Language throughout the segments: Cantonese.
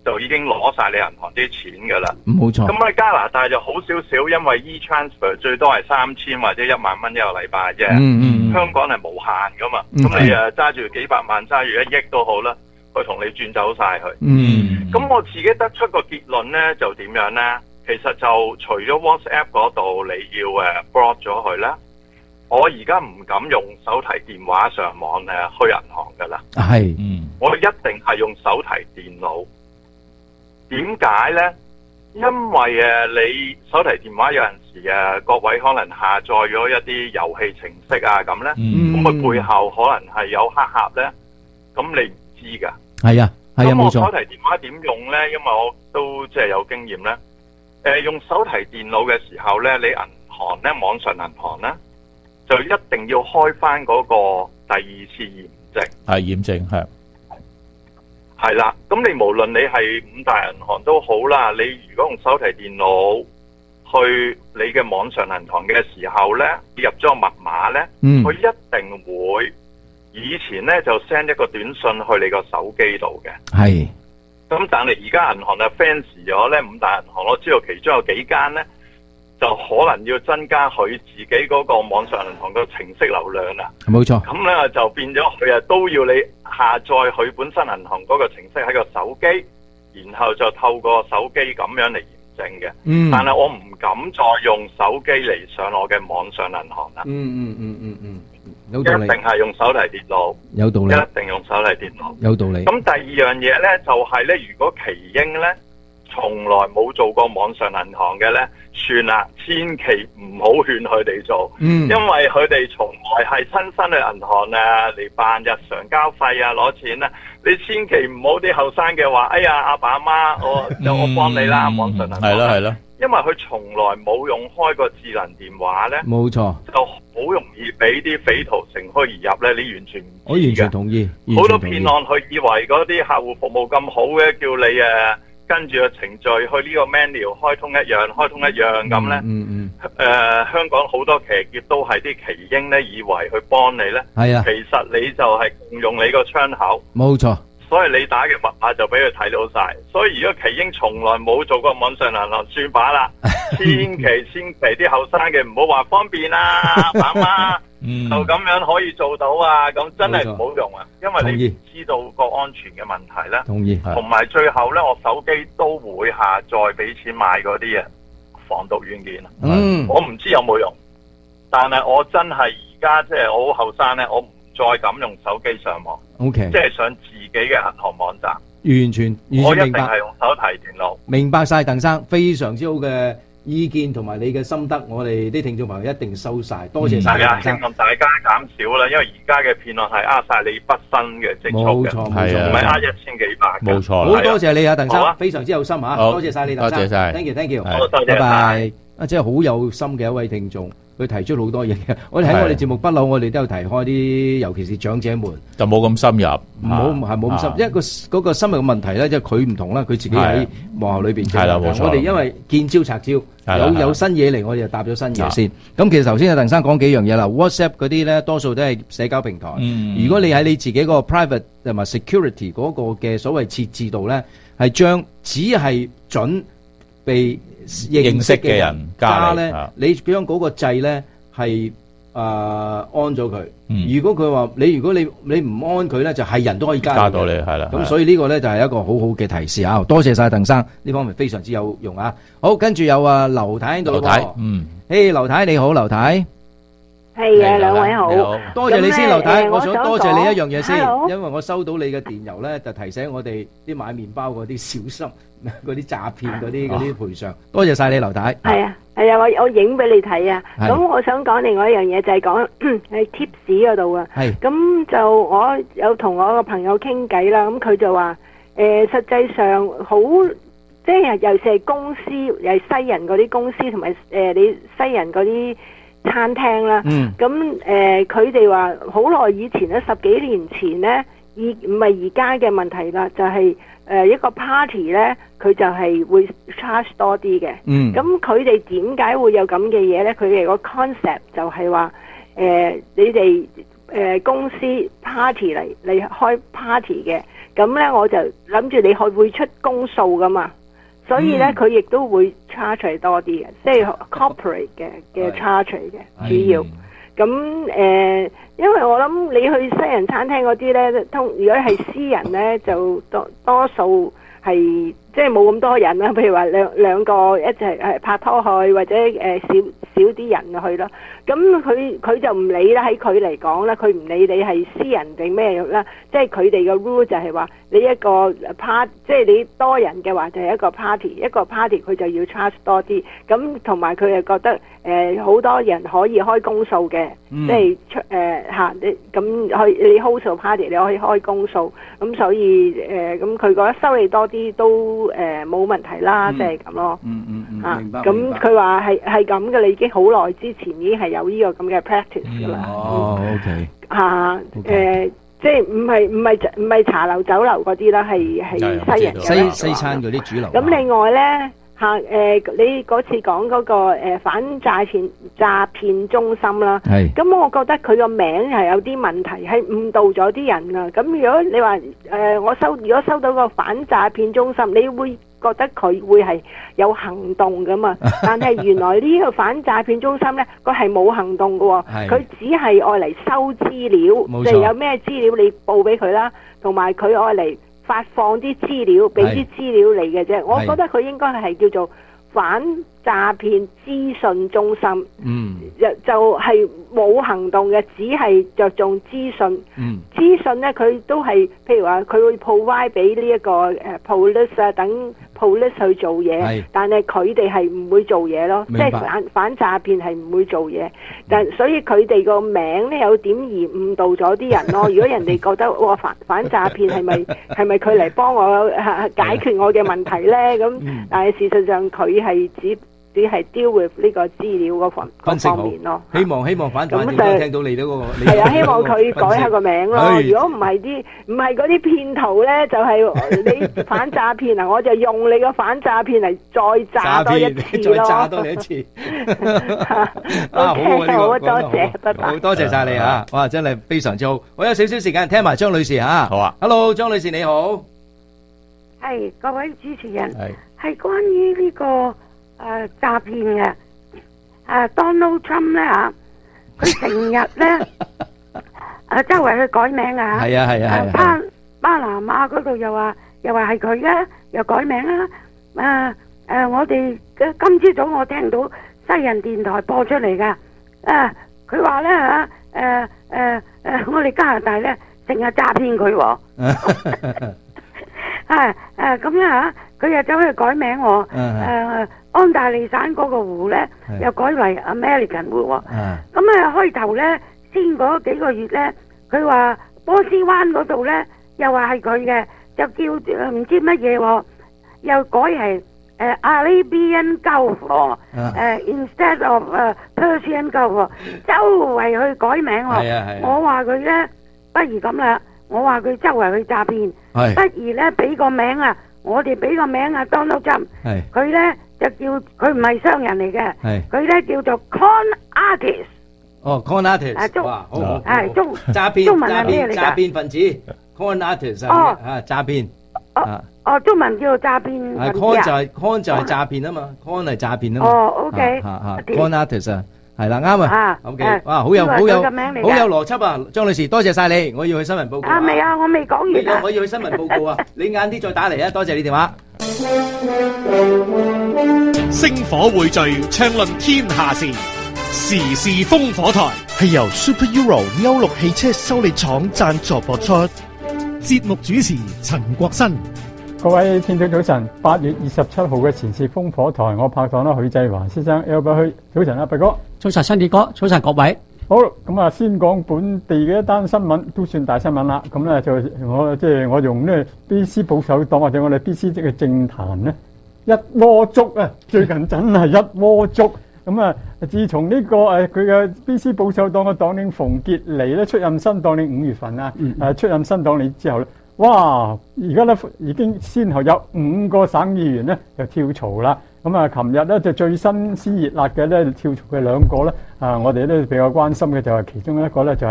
就已經攞晒你銀行啲錢㗎啦。 冇錯。 咁喺加拿大就好少少，因為 e-transfer 最多係3000或者1萬蚊一個禮拜啫。香港係無限㗎嘛。咁你揸住幾百萬，揸住1億都好啦，佢同你轉走晒佢。咁我自己得出個結論呢，就點樣呢？其實就除咗 WhatsApp 嗰度你要block 咗佢啦。我而家唔敢用手提電話上網去銀行㗎啦。 係， 我一定係用手提電腦。點解呢？因為你手提電話有陣時各位可能下載咗一啲遊戲程式啊咁呢，咁佢背後可能係有黑客呢，咁你唔知㗎。 係啊，係啊，冇錯。咁我手提電話點用呢？因為我都即係有經驗呢。用手提電腦嘅時候呢，你銀行呢，網上銀行呢，就一定要開翻嗰個第二次驗證。 係驗證， 係啦。咁你無論你係5大銀行都好啦，你如果用手提電腦去你嘅網上銀行嘅時候呢，入咗個密碼呢，佢一定會以前呢就 send 一個短信去你個手機度嘅。 係。 咁但係而家銀行就 fancy 咗呢，5大銀行我知道其中有幾間呢，就可能要增加佢自己嗰個網上銀行嘅程式流量啦。 冇錯。 咁咧就變咗佢都要你下載佢本身銀行嗰個程式喺個手機，然後就透過手機咁樣嚟驗證嘅。但係我唔敢再用手機嚟上我嘅網上銀行啦。 有道理。 一定係用手提電腦。 有道理。 一定用手提電腦。 有道理。 咁第二樣嘢咧就係咧，如果奇英咧從來冇做過網上銀行嘅咧，算啦，千祈唔好勸佢哋做，因為佢哋從來係親身去銀行嚟辦日常交費啊，攞錢啊，你千祈唔好啲後生嘅話，哎呀阿爸阿媽，我幫你啦，網上銀行係咯， 因為佢從來冇用開個智能電話咧， 冇錯， 就好容易俾啲匪徒乘虛而入咧，你完全唔知嘅。 我完全同意， 好多騙案佢以為嗰啲客戶服務咁好嘅，叫你跟住個程序去呢個 menu 開通一樣咁咧。香港好多騎劫都係啲奇英咧，以為去幫你咧， 係啊， 其實你就係共用你個窗口。 冇錯。 所以你打嘅密碼就俾佢睇到晒。所以如果奇英從來冇做過網上銀行，算把啦。千祈啲後生嘅唔好話方便啊，爸媽就咁樣可以做到啊，咁真係唔好用啊，因為你唔知道個安全嘅問題啦。 同意。 同埋最後咧，我手機都會下載俾錢買嗰啲防毒軟件。我唔知有冇用，但係我真係而家即係我好後生咧，我唔再敢用手機上網。 OK， 即係上自己嘅銀行網站。 完全明白。 我一定係用手提電腦。 明白晒，鄧生，非常之好嘅意見同埋你嘅心得，我哋啲聽眾朋友一定收晒，多謝晒鄧生。 希望大家減少啦，因為而家嘅騙案係呃晒你畢生嘅積蓄嘅， 冇錯， 唔係呃1000幾百。 冇錯。 好多謝你啊，鄧生，非常之有心嚇，多謝晒你，鄧生。 多謝晒。 Thank you， 好，多謝。 拜拜。真係好有心嘅一位聽眾。佢提出好多嘢嘅，我哋喺我哋節目不嬲，我哋都有提開啲，尤其是長者們就冇咁深入， 冇咁深，因為嗰個深入嘅問題咧，即係佢唔同啦，佢自己喺幕後裏邊做。我哋因為見招拆招，有新嘢嚟，我哋就搭咗新嘢先。咁其實頭先阿鄧生講幾樣嘢啦 ，WhatsApp 嗰啲咧多數都係社交平台。如果你喺你自己嗰個 private 同埋 security 嗰個嘅所謂設置度咧，係將只係準被認識嘅人加咧，你將嗰個掣咧係安咗佢。如果佢話如果你唔安佢咧，就係人都可以加到你，係啦。 咁所以呢個咧就係一個好好嘅提示啊！多謝晒鄧生，呢方面非常之有用啊！好，跟住有劉太喺度。劉太，劉太你好，劉太。 係啊，兩位好， 多謝你先，劉太。我想多謝你一樣嘢先，因為我收到你嘅電郵咧，就提醒我哋啲買麵包嗰啲小心，嗰啲詐騙嗰啲賠償。多謝晒你，劉太。 係啊，我影俾你睇啊。咁我想講另外一樣嘢，就係講喺 tips 嗰度啊。係。咁就我有同我個朋友傾偈啦，咁佢就話實際上好，即係尤其是係公司，又係西人嗰啲公司，同埋你西人嗰啲餐廳啦，咁佢哋話好耐以前咧，10幾年前咧，唔係而家嘅問題啦，就係一個 party 咧，佢就係會 charge 多啲嘅。咁佢哋點解會有咁嘅嘢咧？佢哋個 concept 就係話你哋公司 party 嚟開 party 嘅， 咁咧我就諗住你會出公數噶嘛，所以咧佢亦都會 charge 多啲嘅，即係 corporate 嘅 charge 嘅主要。咁因為我諗你去西人餐廳嗰啲咧，如果係私人咧，就多數係即係冇咁多人啦。譬如話兩個一齊拍拖去，或者少啲人去咯。咁佢就唔理啦，喺佢嚟講啦，佢唔理你係私人定咩啦，即係佢哋嘅 rule 就係話你一個 part， 即係你多人嘅話就係一個 party 佢就要 charge 多啲。咁同埋佢又覺得好多人可以開公數嘅，即係你咁你 host party 你可以開公數，咁所以咁佢覺得收你多啲都冇問題啦，即係咁咯。明白。咁佢話係咁嘅，你已經好耐之前已經係有呢個咁嘅 practice 噶啦。OK。即係唔係茶樓酒樓嗰啲啦，係西人嘅西餐嗰啲主流。 咁另外咧你嗰次講嗰個反詐騙中心啦，咁我覺得佢個名係有啲問題，係誤導咗啲人啊。咁如果你話如果收到個反詐騙中心，你會覺得佢會係有行動噶嘛？但係原來呢個反詐騙中心咧，佢係冇行動噶喎，佢只係愛嚟收資料，即係有咩資料你報俾佢啦，同埋佢愛嚟發放啲資料，俾啲資料你嘅啫。我覺得佢應該係叫做反詐騙資訊中心，就係冇行動嘅，只係着重資訊。資訊咧，佢都係譬如話佢會 provide 俾呢一個police 啊，等 police 去做嘢，但係佢哋係唔會做嘢咯，即係反詐騙係唔會做嘢。但所以佢哋個名咧有點而誤導咗啲人咯。如果人哋覺得哇反詐騙係咪佢嚟幫我解決我嘅問題咧？咁但係事實上佢係只係 deal with 呢個資料嗰方面咯。希望反詐騙聽到你嗰個係啊，希望佢改下個名咯。如果唔係嗰啲騙徒咧，就係你反詐騙啊，我就用你個反詐騙嚟再詐多一次咯。再詐多你一次。好，多謝，拜拜。 好多謝晒你啊！哇，真係非常之好。我有少少時間聽埋張女士嚇。好啊。Hello， 張女士你好。 係各位主持人，係關於呢個詐騙嘅Donald Trump 咧嚇，佢成日咧周圍去改名啊嚇，係啊，巴拿馬嗰度又話係佢嘅，又改名啦。我哋今朝早我聽到西人電台播出嚟噶，佢話咧嚇我哋加拿大咧成日詐騙佢喎。咁樣嚇，佢又走去改名喎。安大利省嗰個湖咧，又改為 American 湖喎。咁開頭咧，先嗰幾個月咧，佢話波斯灣嗰度咧，又話係佢嘅，就叫唔知乜嘢喎，又改係Arabian Gulf 喎，instead of Persian Gulf 喎，周圍去改名喎。我話佢咧，不如咁啦，我話佢周圍去詐騙，不如咧俾個名啊，我哋俾個名啊 Donald Trump，佢咧。就叫佢唔係商人嚟嘅，佢咧叫做 con artist。 哦 ，con artist。哇，好。係中文係咩嚟㗎？詐騙分子 con artist 詐騙。 中文叫做詐騙分子。 con 就係詐騙啊嘛 ，con 係詐騙啊嘛。 OK。 con artist 啊，係啦，啱啊。OK。哇，好有邏輯啊，張女士，多謝晒你，我要去新聞報告。 未啊，我未講完啊。 我要去新聞報告啊，你晏啲再打嚟啊，多謝你電話。 星火匯聚，暢論天下事，時事烽火台係由 Super Euro 歐陸汽車修理廠贊助播出。節目主持陳國新。 各位聽眾早晨，8月27號嘅時事烽火台，我拍檔啦許繼華先生，Albert，早晨啊，畢哥。 早晨，新傑哥，早晨各位。 好，咁啊，先講本地嘅一單新聞，都算大新聞啦。咁咧就我用呢 BC 保守黨或者我哋 BC 嘅政壇咧一鍋粥啊！最近真係一鍋粥。咁啊，自從呢個佢嘅 BC 保守黨嘅黨領馮傑尼咧出任新黨領5月份啊，出任新黨領之後咧，哇！而家咧已經先後有5個省議員咧就跳槽啦。咁啊，琴日咧就最新鮮熱辣嘅咧跳槽嘅2個咧，我哋咧比較關心嘅就係其中一個咧就係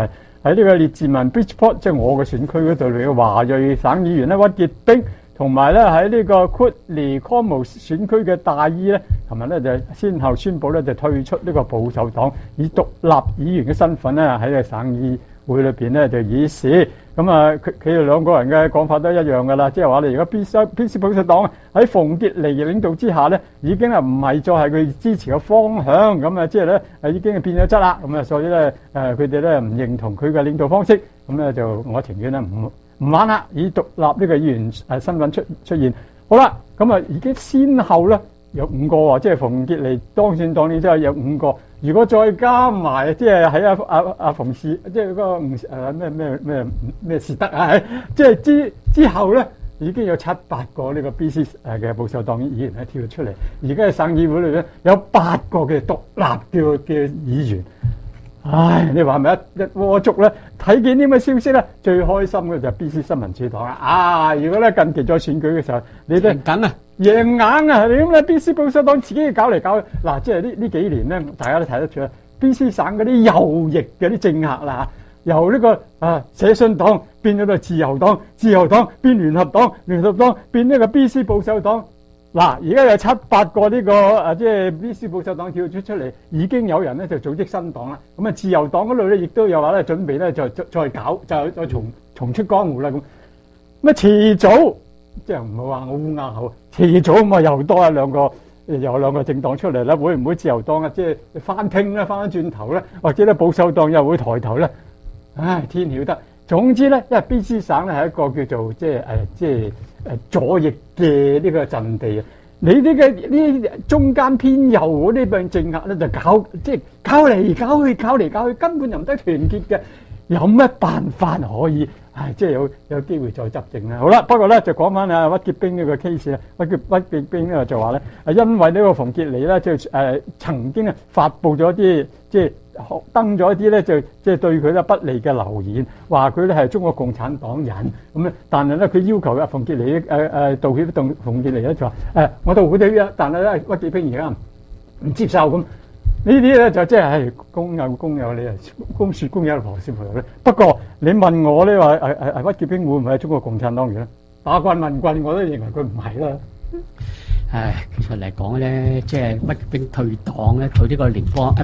喺呢個列治文 Bridgeport， 即係我嘅選區嗰度嚟嘅華裔省議員咧屈傑冰，同埋咧喺呢個 Cooley Cornwall 選區嘅大伊咧，琴日咧就先後宣布咧就退出呢個保守黨，以獨立議員嘅身份咧喺個省議會裏邊咧就議事。咁啊，佢哋兩個人嘅講法都一樣噶啦，即係話你而家 BC 保守黨喺馮傑尼領導之下咧，已經係唔係再係佢支持嘅方向，咁啊，即係咧已經係變咗質啦。咁啊，所以咧佢哋咧唔認同佢嘅領導方式，咁咧就我情願咧唔玩啦，以獨立呢個議員身份出現。好啦，咁啊已經先後咧有5個喎，即係馮傑尼當選黨呢，即係有5個。如果再加埋，即係喺阿馮士，即係嗰個咩士德啊，即係之後咧，已經有7、8個呢個 BC 嘅保守黨議員咧跳出嚟。而家喺省議會裏邊有8個嘅獨立嘅議員。唉，你話係咪一鍋粥咧？睇見啲咁嘅消息咧，最開心嘅就係 BC 新民主黨啊！如果咧近期再選舉嘅時候，你都贏硬啊！你咁咧 BC 保守黨自己搞嚟搞去，嗱，即係呢幾年咧，大家都睇得出啦。BC 省嗰啲右翼嘅啲政客啦，由呢個社信黨變咗到自由黨，自由黨變聯合黨，聯合黨變呢個 BC 保守黨。嗱，而家有7、8個呢個即係 BC 保守黨跳出嚟，已經有人咧就組織新黨啦。咁啊，自由黨嗰度咧亦都有話咧準備咧再搞，再重出江湖啦咁。咁啊，遲早即係唔好話我烏鴉口，遲早咁啊又多兩個政黨出嚟啦。會唔會自由黨啊即係翻拼咧，翻轉頭咧，或者咧保守黨又會抬頭咧？唉，天曉得。總之咧，因為 BC 省咧係一個叫做即係左翼嘅呢個陣地啊！你呢中間偏右嗰啲班政客咧就搞嚟搞去，根本就唔得團結嘅。有咩辦法可以即係有機會再執政咧？好啦，不過咧就講翻屈傑冰呢個 case 啦。屈傑冰咧就話咧因為呢個馮傑尼咧就曾經發布咗啲即係登咗一啲咧就即係對佢咧不利嘅留言，話佢咧係中國共產黨人咁咧。但係咧佢要求馮傑尼道歉，馮傑尼咧就話我道歉啊，但係咧屈傑冰而家唔接受咁。呢啲咧就即係公有公有，你公説公有，婆説婆有咧。不過你問我咧話屈傑冰會唔會係中國共產黨員咧？打棍問棍我都認為佢唔係啦。 其實嚟講咧，即係屈傑冰退黨咧，退呢個聯邦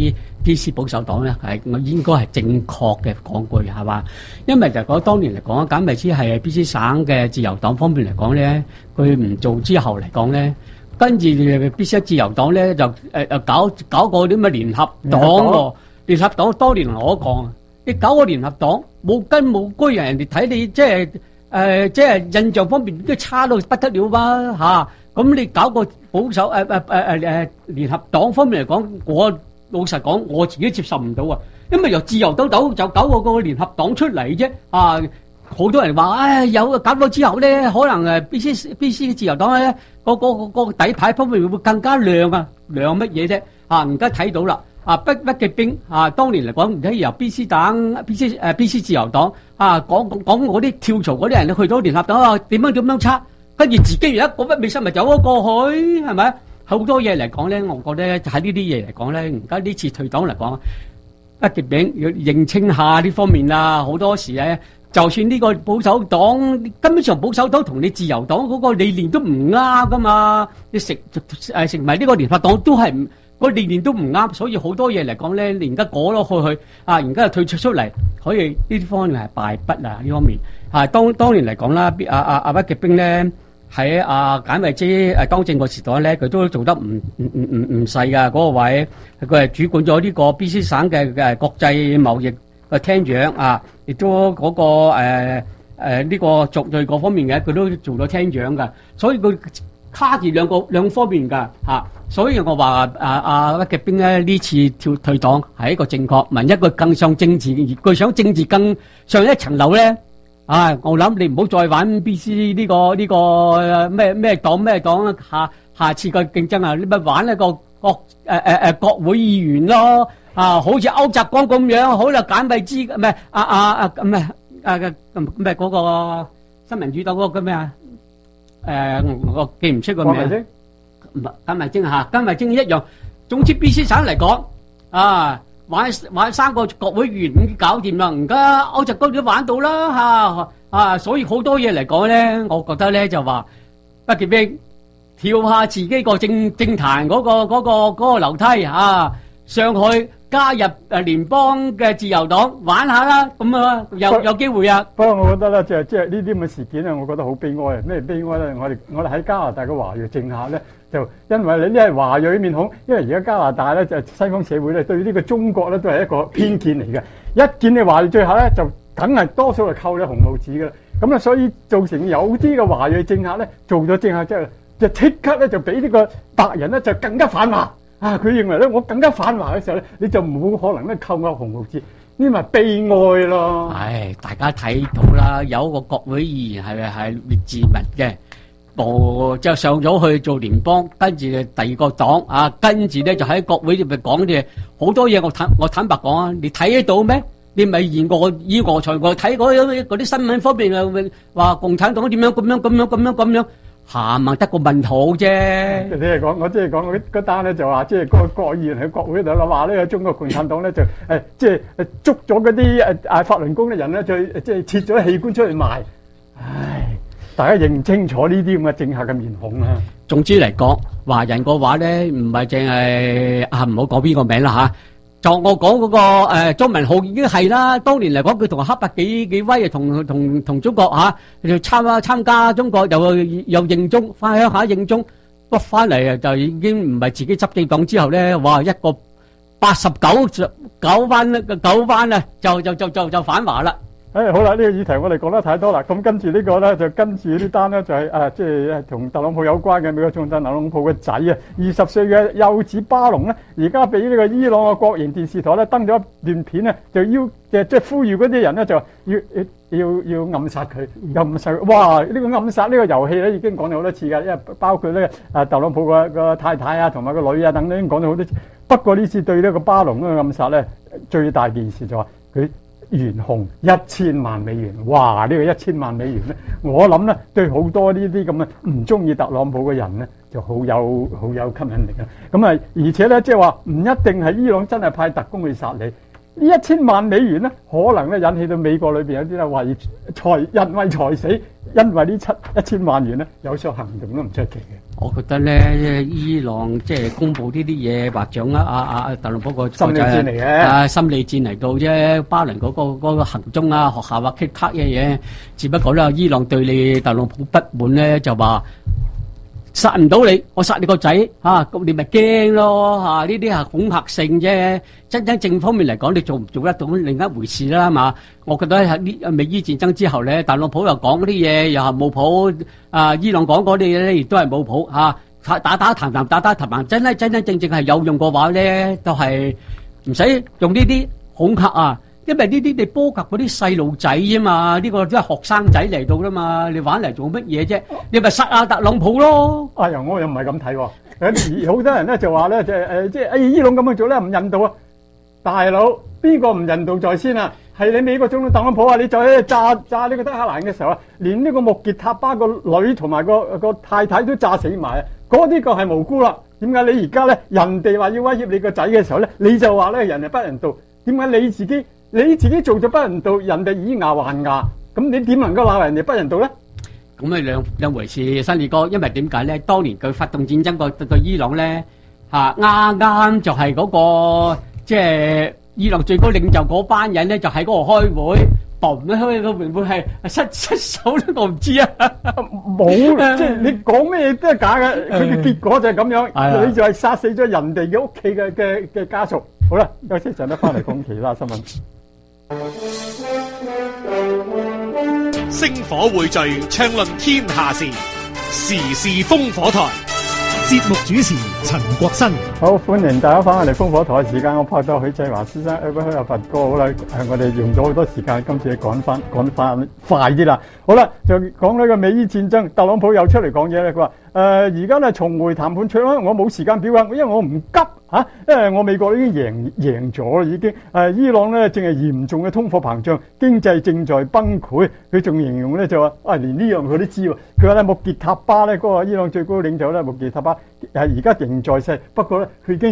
BC 保守黨咧，係我應該係正確嘅講句係嘛？因為就講當年嚟講，簡維之係 BC 省嘅自由黨方面嚟講咧，佢唔做之後嚟講咧。跟住 BC 自由黨咧就搞個啲咁嘅聯合黨喎，聯合黨當年我講，你搞個聯合黨冇根冇據，人哋睇你即係印象方面都差到不得了嘛嚇。咁你搞個保守聯合黨方面嚟講，我老實講我自己接受唔到啊，因為由自由黨就搞個聯合黨出嚟啫啊！好多人話有搞到之後咧，可能BC 自由黨咧個底牌方面會更加亮啊！亮乜嘢啫？而家睇到啦！屈傑冰當年嚟講，而家由 BC 自由黨講嗰啲跳槽嗰啲人去到聯合黨點樣差，跟住自己有一個乜未失咪走咗過去，係咪？好多嘢嚟講咧，我覺得喺呢啲嘢嚟講咧，而家呢次退黨嚟講，屈傑冰要認清下呢方面啦。好多時咧。就算呢個保守黨根本上保守黨同你自由黨嗰個理念都唔啱噶嘛，你成為呢個聯合黨都係個理念都唔啱，所以好多嘢嚟講咧，你而家過咗去而家又退出嚟，可以呢啲方面係敗筆啊！呢方面當年嚟講啦，屈傑冰咧喺簡維之當政個時代咧，佢都做得唔細噶嗰個位，佢係主管咗呢個 BC 省嘅國際貿易嘅廳長亦都嗰個呢個族裔嗰方面嘅，佢都做咗廳長噶，所以佢卡住兩方面噶所以我話屈傑冰咧呢次退黨係一個正確，萬一佢更上政治，佢想政治更上一層樓咧，我諗你唔好再玩 BC 呢個咩黨下次個競爭你咪玩一個國會議員咯。好似歐澤光咁樣，好啦，簡維之唔係咩嗰個新民主黨嗰個咩我記唔出個名。簡維晶一樣。總之 BC 省嚟講， 玩3個國會議員已經搞掂啦，而家歐洲高都玩到啦嚇所以好多嘢嚟講咧，我覺得咧就話畢傑兵跳下自己個政壇嗰個樓梯上去加入聯邦嘅自由黨玩下啦，咁有機會啊！ 不過我覺得咧，即係呢啲咁嘅事件咧，我覺得好悲哀啊！咩悲哀咧？我哋喺加拿大嘅華裔政客咧，就因為你呢係華裔面孔，因為而家加拿大咧就西方社會咧對呢個中國咧都係一個偏見嚟嘅，一見你華裔最後咧就梗係多數係扣你紅帽子㗎啦。咁啊，所以造成有啲嘅華裔政客咧做咗政客之後，就即刻咧就俾呢個白人咧就更加反華。佢認為咧，我更加反華嘅時候咧，你就冇可能咧扣我紅帽子，呢咪悲哀咯。 大家睇到啦，有個國會議員係列治文嘅，就上咗去做聯邦，跟住第二個黨跟住咧就喺國會入邊講嘅好多嘢。我坦白講啊，你睇得到咩？你咪以訛傳訛，睇嗰啲新聞方面話共產黨點樣咁樣。下問得個問號啫。 你係講，我即係講嗰單咧，就話即係嗰個國議員喺國會度啦，話呢中國共產黨咧就即係捉咗嗰啲法輪功嘅人咧，就即係切咗器官出去賣。大家認清楚呢啲咁嘅政客嘅面孔啊！ 總之嚟講，華人嘅話咧，唔係淨係唔好講邊個名啦就我講嗰個莊文浩已經係啦，當年嚟講佢同黑白幾威同中國就參加中國又認中，翻鄉下認中，不翻嚟就已經唔係自己執政黨之後咧，哇一個89番啦，就反華啦。 好啦，呢個議題我哋講得太多啦，咁跟住呢個咧就跟住呢單咧就係即係同特朗普有關嘅美國總統特朗普嘅仔20歲嘅幼子巴龍咧，而家俾呢個伊朗嘅國營電視台咧登咗一段片咧，就即係呼籲嗰啲人咧就要暗殺佢，哇！呢個暗殺呢個遊戲咧已經講咗好多次㗎，因為包括呢特朗普個太太同埋個女等等已經講咗好多次。不過呢次對呢個巴龍呢個暗殺咧，最大件事就話佢懸紅1000萬美元，哇！呢個1000萬美元咧，我諗咧對好多呢啲咁嘅唔中意特朗普嘅人咧，就好有吸引力嘅。咁而且咧即係話唔一定係伊朗真係派特工去殺你。呢1000萬美元咧，可能咧引起到美國裏邊有啲咧人為財死，因為呢1000萬元咧有所行動都唔出奇嘅。 我覺得咧，伊朗即係公佈呢啲嘢，或掌握特朗普個心理戰嚟嘅， 心理戰嚟到啫。巴倫嗰個行蹤學校kick cut 嘅嘢，只不過咧，伊朗對你特朗普不滿咧，就話殺唔到你，我殺你個仔咁你咪驚咯呢啲係恐嚇性啫。真正方面嚟講，你做唔做得到另一回事啦嘛。我覺得喺呢美伊戰爭之後咧，特朗普又講嗰啲嘢又係冇譜，伊朗講嗰啲嘢咧亦都係冇譜打談，真正係有用嘅話咧，都係唔使用呢啲恐嚇因為呢啲你波及嗰啲細路仔啫嘛，呢個都係學生仔嚟到啦嘛，你玩嚟做乜嘢啫？你咪殺特朗普咯！ 我又唔係咁睇喎，好多人咧就話咧即係伊朗咁樣做咧唔人道啊！大佬邊個唔人道在先啊？係你美國總統特朗普你就喺度炸呢個德黑蘭嘅時候連呢個穆傑塔巴個女同埋個太太都炸死埋嗰啲個係無辜啦。點解你而家咧人哋話要威脅你個仔嘅時候咧，你就話咧人係不人道？點解你自己做咗不人道，人哋以牙還牙，咁你點能夠鬧人哋不人道咧？ 咁兩回事，新宇哥，因為點解咧？當年佢發動戰爭對伊朗咧，啱就係嗰個即係伊朗最高領袖嗰班人咧，就喺嗰度開會，會唔會係失手咧？我唔知啊， 冇，即係你講咩都係假嘅，佢嘅結果就係咁樣，你就係殺死咗人哋嘅屋企嘅家屬。好啦，休息陣咧，翻嚟講其他新聞。 星火匯聚，暢論天下事，時事烽火台。節目主持陳國新。 好，歡迎大家翻嚟烽火台嘅時間。我拍到許濟華先生，阿佛哥，好啦，我哋用咗好多時間，今次趕翻快啲啦。好啦，就講呢個美伊戰爭，特朗普又出嚟講嘢咧，佢話而家咧重回談判桌啦，我冇時間表啊，因為我唔急因為我美國已經贏咗啦，已經伊朗咧正係嚴重嘅通貨膨脹，經濟正在崩潰。佢仲形容咧就話連呢樣佢都知喎。佢話咧穆傑塔巴咧嗰個伊朗最高領袖咧穆傑塔巴而家仍在世，不過咧佢已經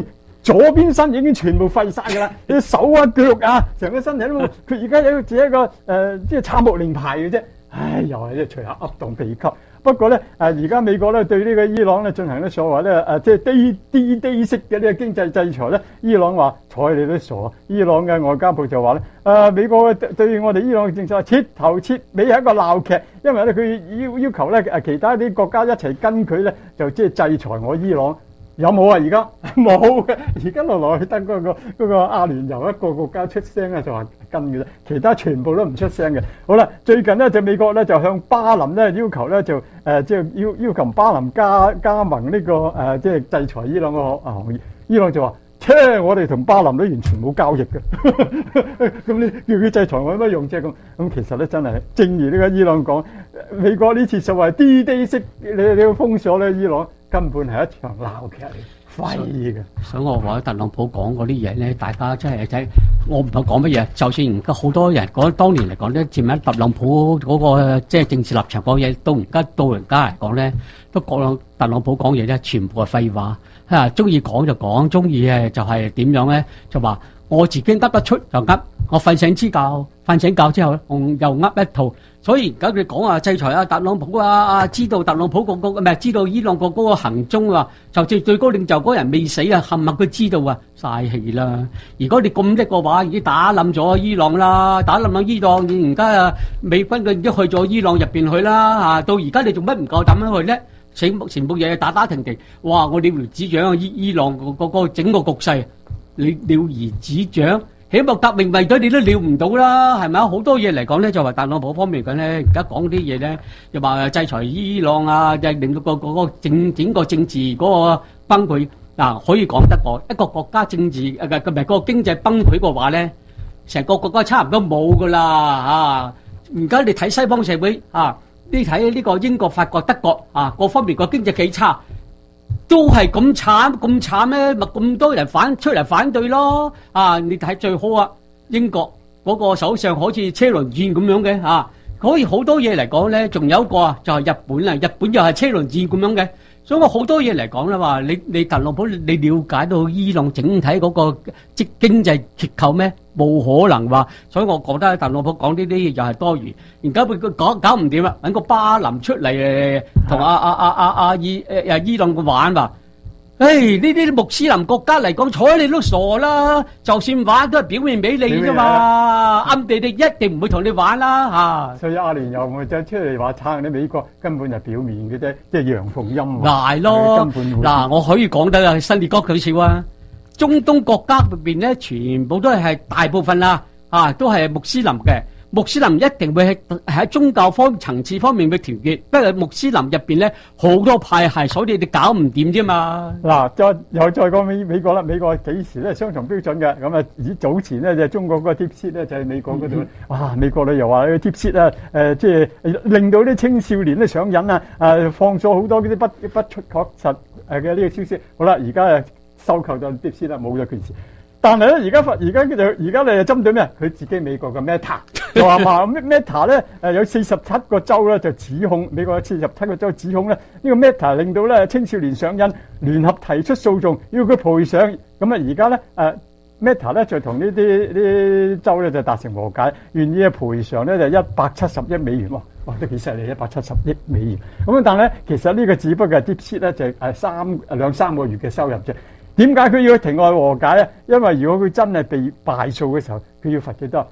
左邊身已經全部廢晒㗎啦，啲手啊腳啊，成個身體都冇。佢而家有只一個即係參謀令牌嘅啫。唉，又係咧，隨口噏當秘笈。不過咧，而家美國咧對呢個伊朗咧進行咧所謂咧即係低息嘅呢個經濟制裁咧，伊朗話睬你都傻。伊朗嘅外交部就話咧，美國對我哋伊朗嘅政策徹頭徹尾係一個鬧劇，因為咧佢要求咧其他啲國家一齊跟佢咧，就即係制裁我伊朗。有冇啊？而家冇嘅，而家落去得嗰個阿聯酋一個國家出聲咧，就話跟嘅啫，其他全部都唔出聲嘅。好啦，最近咧就美國咧就向巴林咧要求咧就即係要求巴林加盟呢個即係制裁伊朗個行業。伊朗就話：我哋同巴林都完全冇交易嘅，咁你叫佢制裁我有乜用啫？咁其實咧真係，正如呢個伊朗講，美國呢次所謂低息你要封鎖咧伊朗。根本係一場鬧劇嚟，廢嘅。 所以我話特朗普講嗰啲嘢咧，大家真係睇，我唔係講乜嘢。就算而家好多人講，當年嚟講咧，佔喺特朗普嗰個即係政治立場講嘢，到而家嚟講咧，都講特朗普講嘢咧，全部係廢話。中意講就講，中意就係點樣咧，就話我自己噏得出就噏，我瞓醒之後咧，我又噏一套。所以而家佢講話制裁特朗普知道特朗普唔係知道伊朗嗰個行蹤啊，就至最高領袖嗰人未死啊，冚唪唥佢知道啊，嘥氣啦！如果你咁叻嘅話，已經打冧咗伊朗啦，打冧咗伊朗，而家美軍佢已經去咗伊朗入邊去啦，到而家你做乜唔夠膽去咧？全部嘢打停停，哇！我了如指掌伊朗個整個局勢，你了如指掌。起碼革命衛隊你都料唔到啦，係咪啊？好多嘢嚟講咧，就話特朗普方面講咧，而家講啲嘢咧，又話制裁伊朗啊，就令到個整個政治嗰個崩潰。嗱，可以講得過一個國家政治唔係個經濟崩潰嘅話咧，成個國家差唔多冇噶啦嚇。而家你睇西方社會你睇呢個英國、法國、德國各方面個經濟幾差。都係咁慘咩？咪咁多人出嚟反對咯！你睇最好英國嗰個首相好似車輪戰咁樣嘅可以好多嘢嚟講咧。仲有一個就係日本啦，日本又係車輪戰咁樣嘅。所以我好多嘢嚟講啦，話你特朗普你了解到伊朗整體嗰個經濟結構咩？冇可能話，所以我覺得特朗普講呢啲嘢又係多餘。而家佢搞唔掂啦，揾個巴林出嚟同伊朗玩話。呢啲穆斯林國家嚟講，睬你都傻啦！就算玩都係表面俾你啫嘛，暗地一定唔會同你玩啦所以阿聯酋咪就出嚟話撐你美國，根本就表面嘅啫，即係陽奉陰違。 係咯，嗱，我可以講得新列哥佢笑啊！中東國家入邊咧，全部都係大部分都係穆斯林嘅。穆斯林一定會喺宗教層次方面嘅團結，不過穆斯林入邊咧好多派系，所以你搞唔掂啫嘛。 嗱，又再講美國啦，美國幾時咧雙重標準嘅？咁以早前咧就中國嗰個 DeepSeek 咧就喺美國嗰度，哇！美國咧又話呢個 DeepSeek 即係令到啲青少年咧上癮放咗好多嗰啲不出確實嘅呢個消息。好啦，而家收購咗 DeepSeek 啦，冇咗件事。但係咧，而家你就針對咩？佢自己美國嘅 Meta 就話 Meta 咧有47個州咧就指控美國有47個州指控咧呢個 Meta 令到咧青少年上癮，聯合提出訴訟要佢賠償。咁而家咧Meta 咧就同呢啲州咧就達成和解，願意賠償咧就170億美元喎，哇都幾犀利，170億美元。咁但係咧其實呢個只不過係 DeepSeek 咧就係兩三個月嘅收入啫。點解佢要庭外和解啊？因為如果佢真係被敗訴嘅時候，佢要罰幾多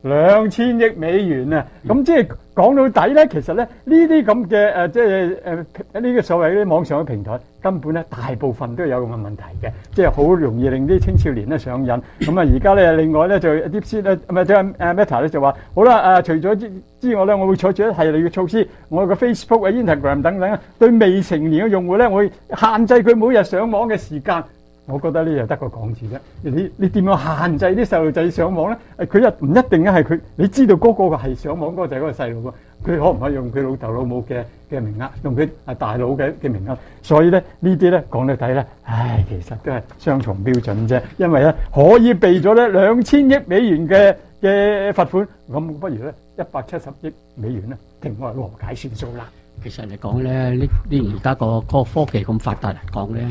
？2000億美元啊！咁即係講到底咧，其實咧呢啲咁嘅即係呢個所謂啲網上嘅平台，根本咧大部分都有咁嘅問題嘅，即係好容易令啲青少年咧上癮。咁而家咧另外咧就 DeepSeek 咧唔係即係Meta 咧就話好啦除咗之外咧，我會採取一系列嘅措施，我個 Facebook Instagram 等等對未成年嘅用戶咧，我會限制佢每日上網嘅時間。我覺得呢就得個講字啫。你點樣限制啲細路仔上網咧？佢唔一定係佢，你知道嗰個係上網嗰個就係嗰個細路喎。佢可唔可以用佢老豆老母嘅名額，用佢大佬嘅名額？所以咧呢啲咧講到底咧，其實都係雙重標準啫。因為咧可以避咗咧2000億美元嘅罰款，咁不如咧170億美元咧庭外和解算數啦。 其實嚟講咧，呢而家個科技咁發達嚟講咧。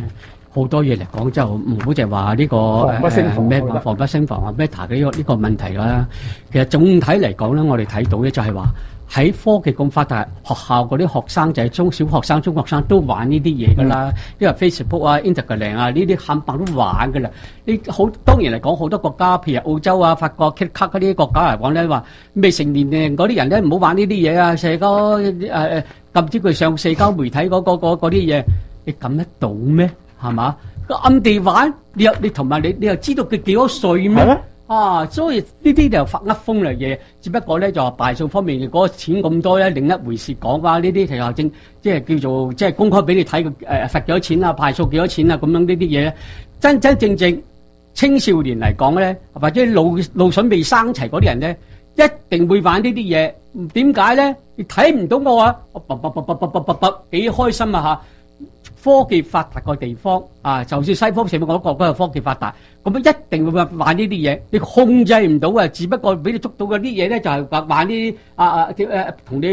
好多嘢嚟講就唔好就係話呢個咩防不勝防啊 Meta 嘅呢個問題啦。其實總體嚟講咧，我哋睇到咧就係話喺科技咁發達，學校嗰啲學生就係小學生、中學生都玩呢啲嘢㗎啦。因為 Facebook 啊、Instagram 啊呢啲冚唪唥都玩㗎啦。當然嚟講，好多國家譬如澳洲啊、法國、卡嗰啲國家嚟講咧，話未成年嘅嗰啲人咧唔好玩呢啲嘢啊，社交禁止佢上社交媒體嗰啲嘢，你撳得到咩？係嘛？暗地玩，你同埋你又知道佢幾多歲咩？所以呢啲就發噏風嚟嘢，只不過咧就話敗訴方面嗰個錢咁多咧，另一回事講話呢啲其實正即係叫做即係公開俾你睇罰幾多錢啊，敗訴幾多錢啊咁樣呢啲嘢咧，真正青少年嚟講咧，或者腦筍未生齊嗰啲人咧，一定會玩呢啲嘢。點解咧？你睇唔到我啊？幾開心啊嚇！科技發達個地方啊，就算西方社會嗰個都係科技發達，咁一定會玩呢啲嘢，你控制唔到啊！只不過俾你捉到嗰啲嘢咧，就係玩啲同你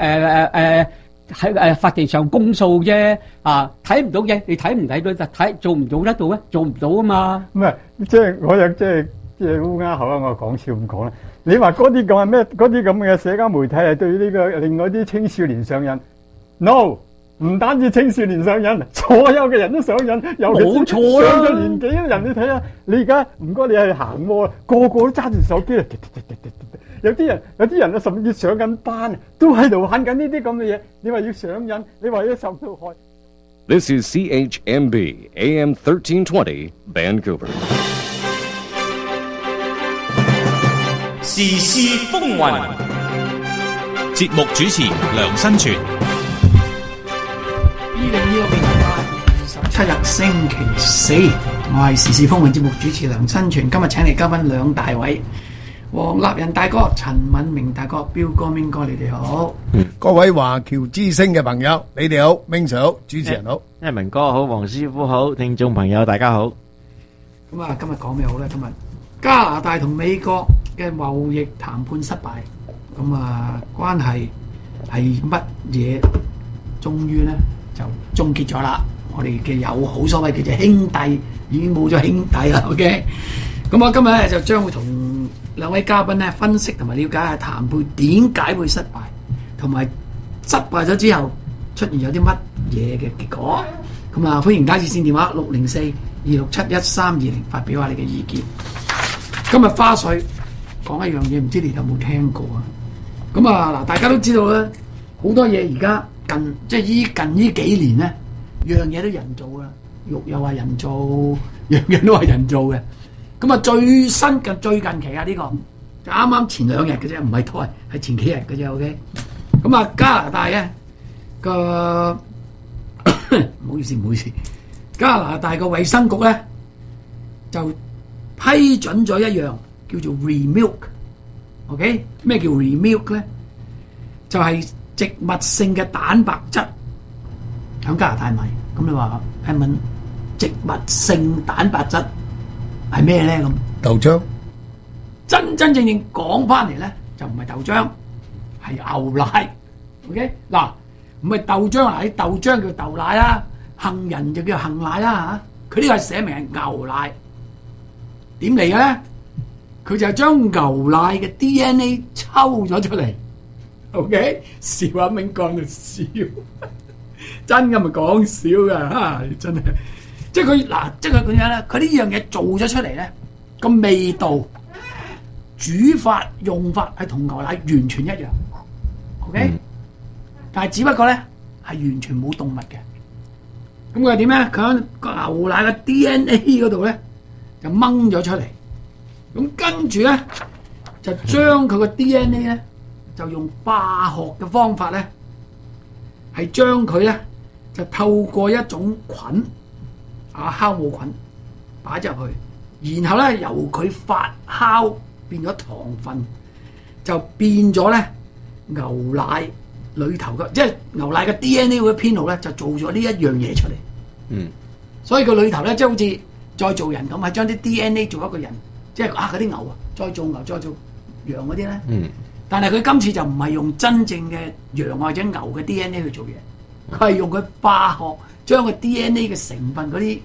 喺法庭上公訴啫啊！睇唔到嘅，你睇唔睇到就睇，做唔做得到咧？做唔到啊嘛！ 唔係，即係我有即係烏鴉口啊！我講笑咁講啦。你話嗰啲咁係咩？嗰啲咁嘅社交媒體係對呢個另外啲青少年上癮 ？No。唔單止青少年上癮，所有嘅人都上癮，尤其是上咗年紀嘅人，你睇下，你而家唔該你係行喎，個個都揸住手機啊！有啲人啊，甚至上緊班，都喺度玩緊呢啲咁嘅嘢。你話要上癮，你話要受到害。 This is CHMB AM 1320 Vancouver。 時事風雲，節目主持梁新全。 2026年8月27日星期四，我係時事風雲節目主持梁新全。今日請嚟嘉賓兩大位，黃立仁大哥、陳敏明大哥、彪哥、明哥，你哋好。 各位華僑之聲嘅朋友，你哋好，明 Sir 好，主持人好， 明哥好，黃師傅好，聽眾朋友大家好。 咁啊，今日講咩好咧？今日加拿大同美國嘅貿易談判失敗，咁啊關係係乜嘢？終於咧就終結咗啦！我哋嘅友好所謂叫做兄弟已經冇咗兄弟啦。OK， 咁我今日咧就將會同兩位嘉賓咧分析同埋了解下談判點解會失敗，同埋失敗咗之後出現有啲乜嘢嘅結果。咁啊，歡迎打熱線電話604-267-1320發表下你嘅意見。今日花絮講一樣嘢，唔知你有冇聽過啊？咁啊嗱，大家都知道啦，好多嘢而家近呢幾年咧，樣嘢都人造啦，肉又話人造，樣樣都係人造嘅。咁啊，最近期啊，呢個就啱啱前兩日嘅啫，唔係都係前幾日嘅啫。OK， 咁啊，加拿大咧個唔好意思，加拿大個衛生局咧就批准咗一樣叫做 remilk。OK， 咩叫 remilk 咧？就係植物性嘅蛋白質喺加拿大買，咁你話係問植物性蛋白質係咩咧？咁豆漿真正講翻嚟咧，就唔係豆漿，係牛奶。OK， 嗱，唔係豆漿啊，啲豆漿叫豆奶啦，杏仁就叫杏奶啦嚇。佢呢個係寫明係牛奶，點嚟嘅咧？佢就係將牛奶嘅 DNA 抽咗出嚟。OK， 笑阿明講到笑，真嘅咪講笑噶嚇，真係，即係佢嗱，即係佢點樣咧？佢呢樣嘢做咗出嚟咧，個味道、煮法、用法係同牛奶完全一樣。OK，但係只不過咧係完全冇動物嘅。咁佢係點咧？佢喺個牛奶嘅 DNA 嗰度咧就掹咗出嚟，咁跟住咧就將佢個 DNA 咧。就用化學嘅方法咧，係將佢咧就透過一種菌酵母菌擺入去，然後咧由佢發酵變咗糖分，就變咗咧牛奶裏頭嘅，即係牛奶嘅 DNA 嗰啲編號咧，就做咗呢一樣嘢出嚟。所以佢裏頭咧即係好似再做人咁，係將啲 DNA 做一個人，即係嗰啲牛啊，再做牛再做羊嗰啲咧。但係佢今次就唔係用真正嘅羊或者牛嘅 DNA 去做嘢，佢係用佢化學將個 DNA 嘅成分嗰啲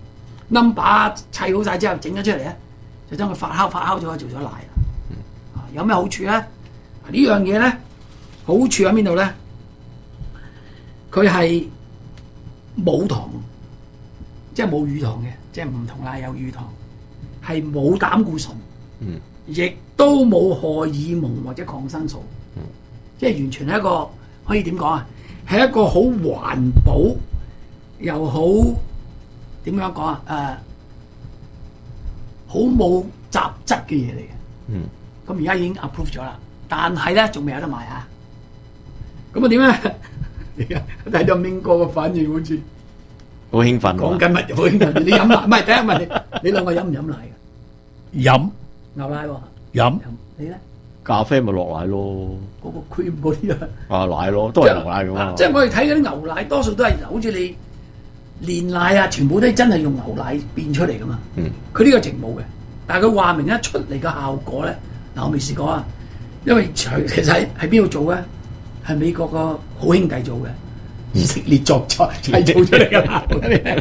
number 砌好晒之後整咗出嚟咧，就將佢發酵咗做咗奶啦。有咩好處咧？呢樣嘢咧，好處喺邊度咧？佢係冇糖，即係冇乳糖嘅，即係唔同奶有乳糖，係冇膽固醇，亦都冇荷爾蒙或者抗生素，即係完全係一個可以點講啊？係一個好環保又好點樣講啊？好冇雜質嘅嘢嚟嘅。咁而家已經 approve 咗啦，但係咧仲未有得賣啊！咁啊點咧？睇到明哥嘅反應好似好興奮， 講緊乜？好興奮！你飲奶唔係？第一問你兩個飲唔飲奶嘅？ 飲牛奶喎。 飲。 你咧？ 咖啡咪落奶咯。 嗰個 cream 嗰啲啊。 啊奶咯，都係牛奶㗎嘛。 即係我哋睇嗰啲牛奶，多數都係好似你煉奶啊，全部都真係用牛奶變出嚟噶嘛。佢呢個直冇嘅，但係佢話明一出嚟嘅效果咧。嗱，我未試過啊，因為其實喺邊度做咧？係美國個好兄弟做嘅，以色列作製造出嚟㗎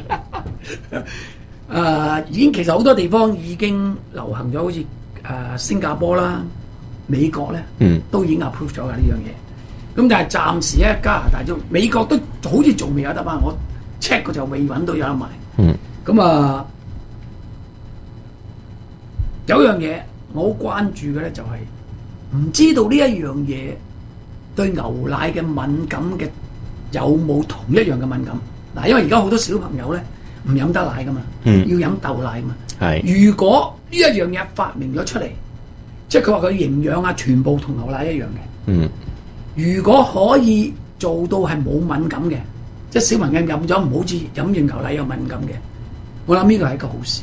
啦。已經其實好多地方已經流行咗，好似新加坡啦、美國咧，都已經 approve 咗㗎呢樣嘢。咁但係暫時咧，加拿大都美國都好似仲未有得賣，我 check 過就未揾到有得賣。咁有樣嘢。我好關注嘅咧就係唔知道呢一樣嘢對牛奶嘅敏感嘅有冇同一樣嘅敏感嗱，因為而家好多小朋友咧唔飲得奶噶嘛，要飲豆奶噶嘛。係如果呢一樣嘢發明咗出嚟，即係佢話佢營養啊全部同牛奶一樣嘅。如果可以做到係冇敏感嘅，即係小朋友飲咗唔好似飲完牛奶有敏感嘅，我諗呢個係一個好事。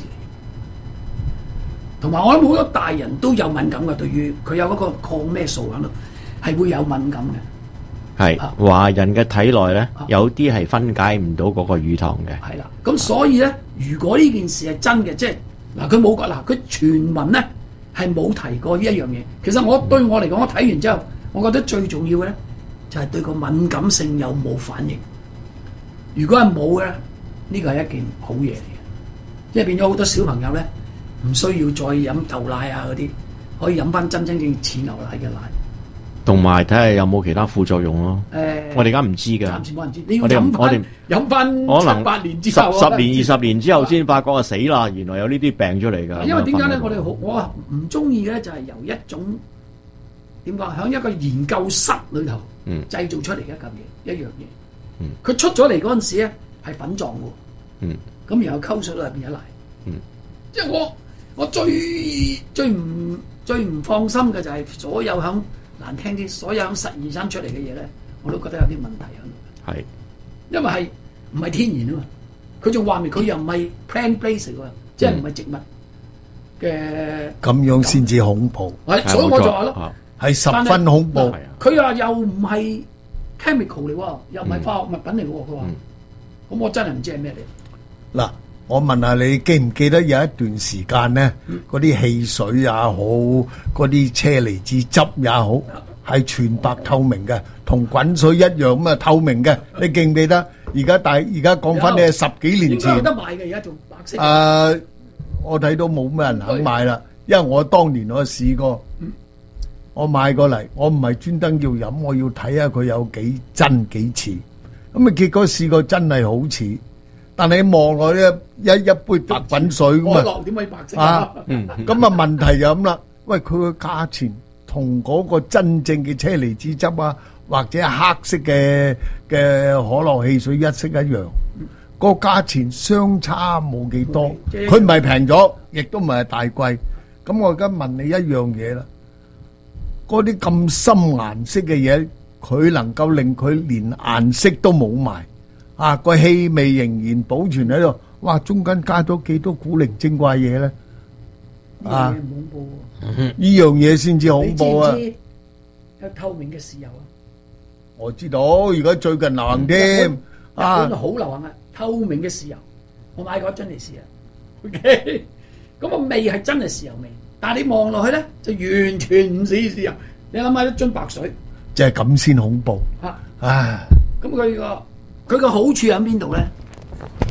同埋我諗好多大人都有敏感嘅，對於佢有嗰個抗咩素喺度，係會有敏感嘅。 係華人嘅體內咧，有啲係分解唔到嗰個乳糖嘅。 係啦，咁所以咧，如果呢件事係真嘅，即係嗱，佢冇講嗱，佢全文咧係冇提過呢一樣嘢。其實我對我嚟講，我睇完之後，我覺得最重要嘅咧就係對個敏感性有冇反應。如果係冇嘅，呢個係一件好嘢嚟嘅，即係變咗好多小朋友咧。唔需要再飲豆奶啊嗰啲，可以飲翻真正似牛奶嘅奶。 同埋睇下有冇其他副作用咯。我哋而家唔知㗎。 暫時冇人知。你要飲翻7-8年之後 ，10年20年之後先發覺啊死啦！原來有呢啲病出嚟㗎。 因為點解咧？我唔中意嘅咧，就係由一種點講，喺一個研究室裏頭製造出嚟一樣嘢。佢出咗嚟嗰陣時咧係粉狀喎。咁然後溝水裏邊有奶。即係我最唔放心嘅就係所有響難聽啲，所有響實驗生出嚟嘅嘢咧，我都覺得有啲問題喺度。係，因為係唔係天然啊嘛？佢仲話明佢又唔係 plant-based 喎，即係唔係植物嘅。咁樣先至恐怖。 所以我就話咯， 係十分恐怖。 佢話又唔係 chemical 嚟喎，又唔係化學物品嚟喎。佢話，咁我真係唔知係咩嚟。嗱。 我問下你記唔記得有一段時間咧，嗰啲汽水也好，嗰啲車厘子汁也好，係全白透明嘅，同滾水一樣咁啊透明嘅。你記唔記得？而家講翻你係10幾年前。應該有得賣嘅，而家仲白色。我睇到冇咩人肯買啦，因為我當年我試過，我買過嚟，我唔係專登要飲，我要睇下佢有幾真幾似。咁啊結果試過真係好似。但係望落咧一杯白滾水咁啊， 點可以白色啊？ 咁啊問題就咁啦。喂，佢個價錢同嗰個真正嘅車厘子汁啊，或者黑色嘅可樂汽水一式一樣，個價錢相差冇幾多。佢唔係平咗，亦都唔係大貴。咁我而家問你一樣嘢啦，嗰啲咁深顏色嘅嘢，佢能夠令佢連顏色都冇埋。個氣味仍然保存喺度，哇！中間加咗幾多古靈精怪嘢咧？ 恐怖喎！ 呢樣嘢先至恐怖啊！ 你知唔知有透明嘅豉油啊？ 我知道，而家最近流行添。日本好流行啊！透明嘅豉油，我買過一樽嚟試啊。OK，咁個味係真係豉油味，但係你望落去咧就完全唔似豉油。你諗下一樽白水， 即係咁先恐怖。 咁佢個好處喺邊度咧？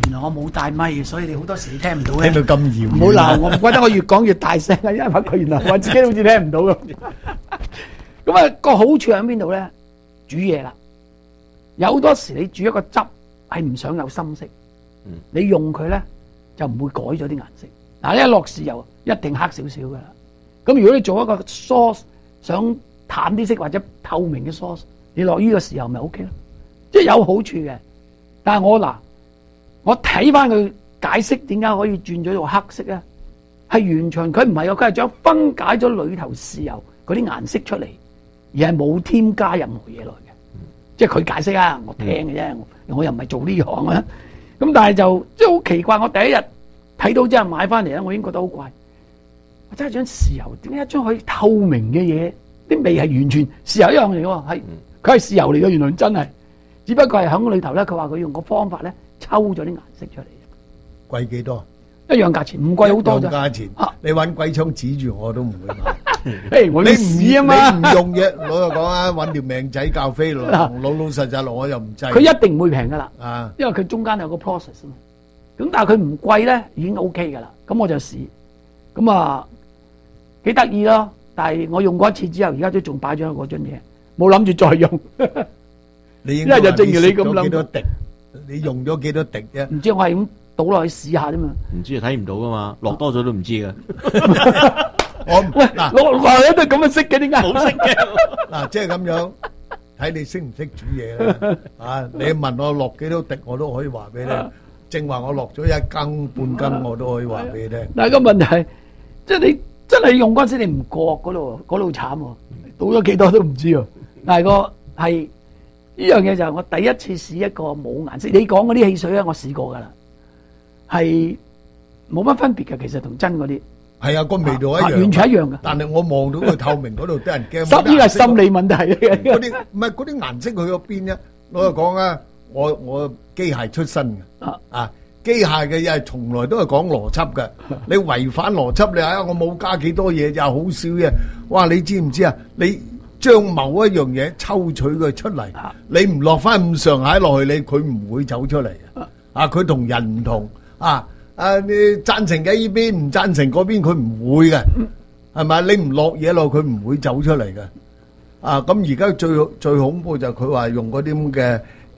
原來我冇帶咪，所以你好多時你聽唔到聽到咁遙遠。 唔好鬧我，唔怪得我越講越大聲啊，因為佢原來我自己好似聽唔到咁。咁啊，個好處喺邊度咧？煮嘢啦，有好多時你煮一個汁係唔想有深色，你用佢咧就唔會改咗啲顏色。嗱，一落豉油一定黑少少噶啦。咁如果你做一個 sauce 想淡啲色或者透明嘅 sauce， 你落呢個豉油咪 OK 咯，即係有好處嘅。但係我睇翻佢解釋點解可以轉咗做黑色咧，係完全佢唔係佢係將分解咗裏頭豉油嗰啲顏色出嚟，而係冇添加任何嘢落嘅。即係佢解釋啊，我聽嘅啫，我又唔係做呢行啊。咁但係就即係好奇怪，我第一日睇到之後買翻嚟咧，我已經覺得好怪。我真係將豉油點解一張可以透明嘅嘢，啲味係完全豉油一樣嚟嘅，係佢係豉油嚟嘅，原來真係，只不過係喺裏頭咧，佢話佢用個方法咧抽咗啲顏色出嚟。 貴幾多？ 一樣價錢，唔貴好多咋。 價錢，你揾鬼槍指住我都唔會買。 誒，我你試啊嘛， 你唔用嘅，老實講啊，揾條命仔教飛咯，老實實我又唔制。 佢一定唔會平噶啦， 啊， 因為佢中間有個 process 啊嘛。咁但係佢唔貴咧，已經 OK 噶啦。咁我就試，咁啊幾得意咯。但係我用過一次之後，而家都仲擺咗喺嗰樽嘢，冇諗住再用。因為就正如你咁諗， 你用咗幾多滴啫？ 唔知，我係咁倒落去試下啫嘛。 唔知睇唔到噶嘛，落多咗都唔知噶。 我嗱， 我話你都咁樣識嘅，點解冇識嘅？ 嗱，即係咁樣，睇你識唔識煮嘢啦。啊，你問我落幾多滴，我都可以話俾你聽。正話我落咗1羹半羹，我都可以話俾你聽。 但係個問題，即係你真係用嗰陣時，你唔覺嗰度慘喎，倒咗幾多都唔知喎。但係個係呢樣嘢就係我第一次試一個冇顏色。你講嗰啲汽水咧，我試過噶啦，係冇乜分別嘅，其實同真嗰啲。 係啊，個味道一樣， 完全一樣嘅。 但係我望到佢透明嗰度，啲人驚。 呢個係心理問題嚟嘅。 嗰啲唔係嗰啲顏色去咗邊啫？我就講啊，我機械出身嘅，機械嘅嘢係從來都係講邏輯嘅。你違反邏輯，你睇我冇加幾多嘢，就好少嘢。哇！你知唔知啊？你將某一樣嘢抽取佢出嚟，你唔落翻咁上下落去，佢唔會走出嚟啊！佢同人唔同啊！你贊成嘅呢邊，唔贊成嗰邊，佢唔會嘅，係咪？你唔落嘢落，佢唔會走出嚟嘅。啊，咁而家最恐怖就係佢話用嗰啲咁嘅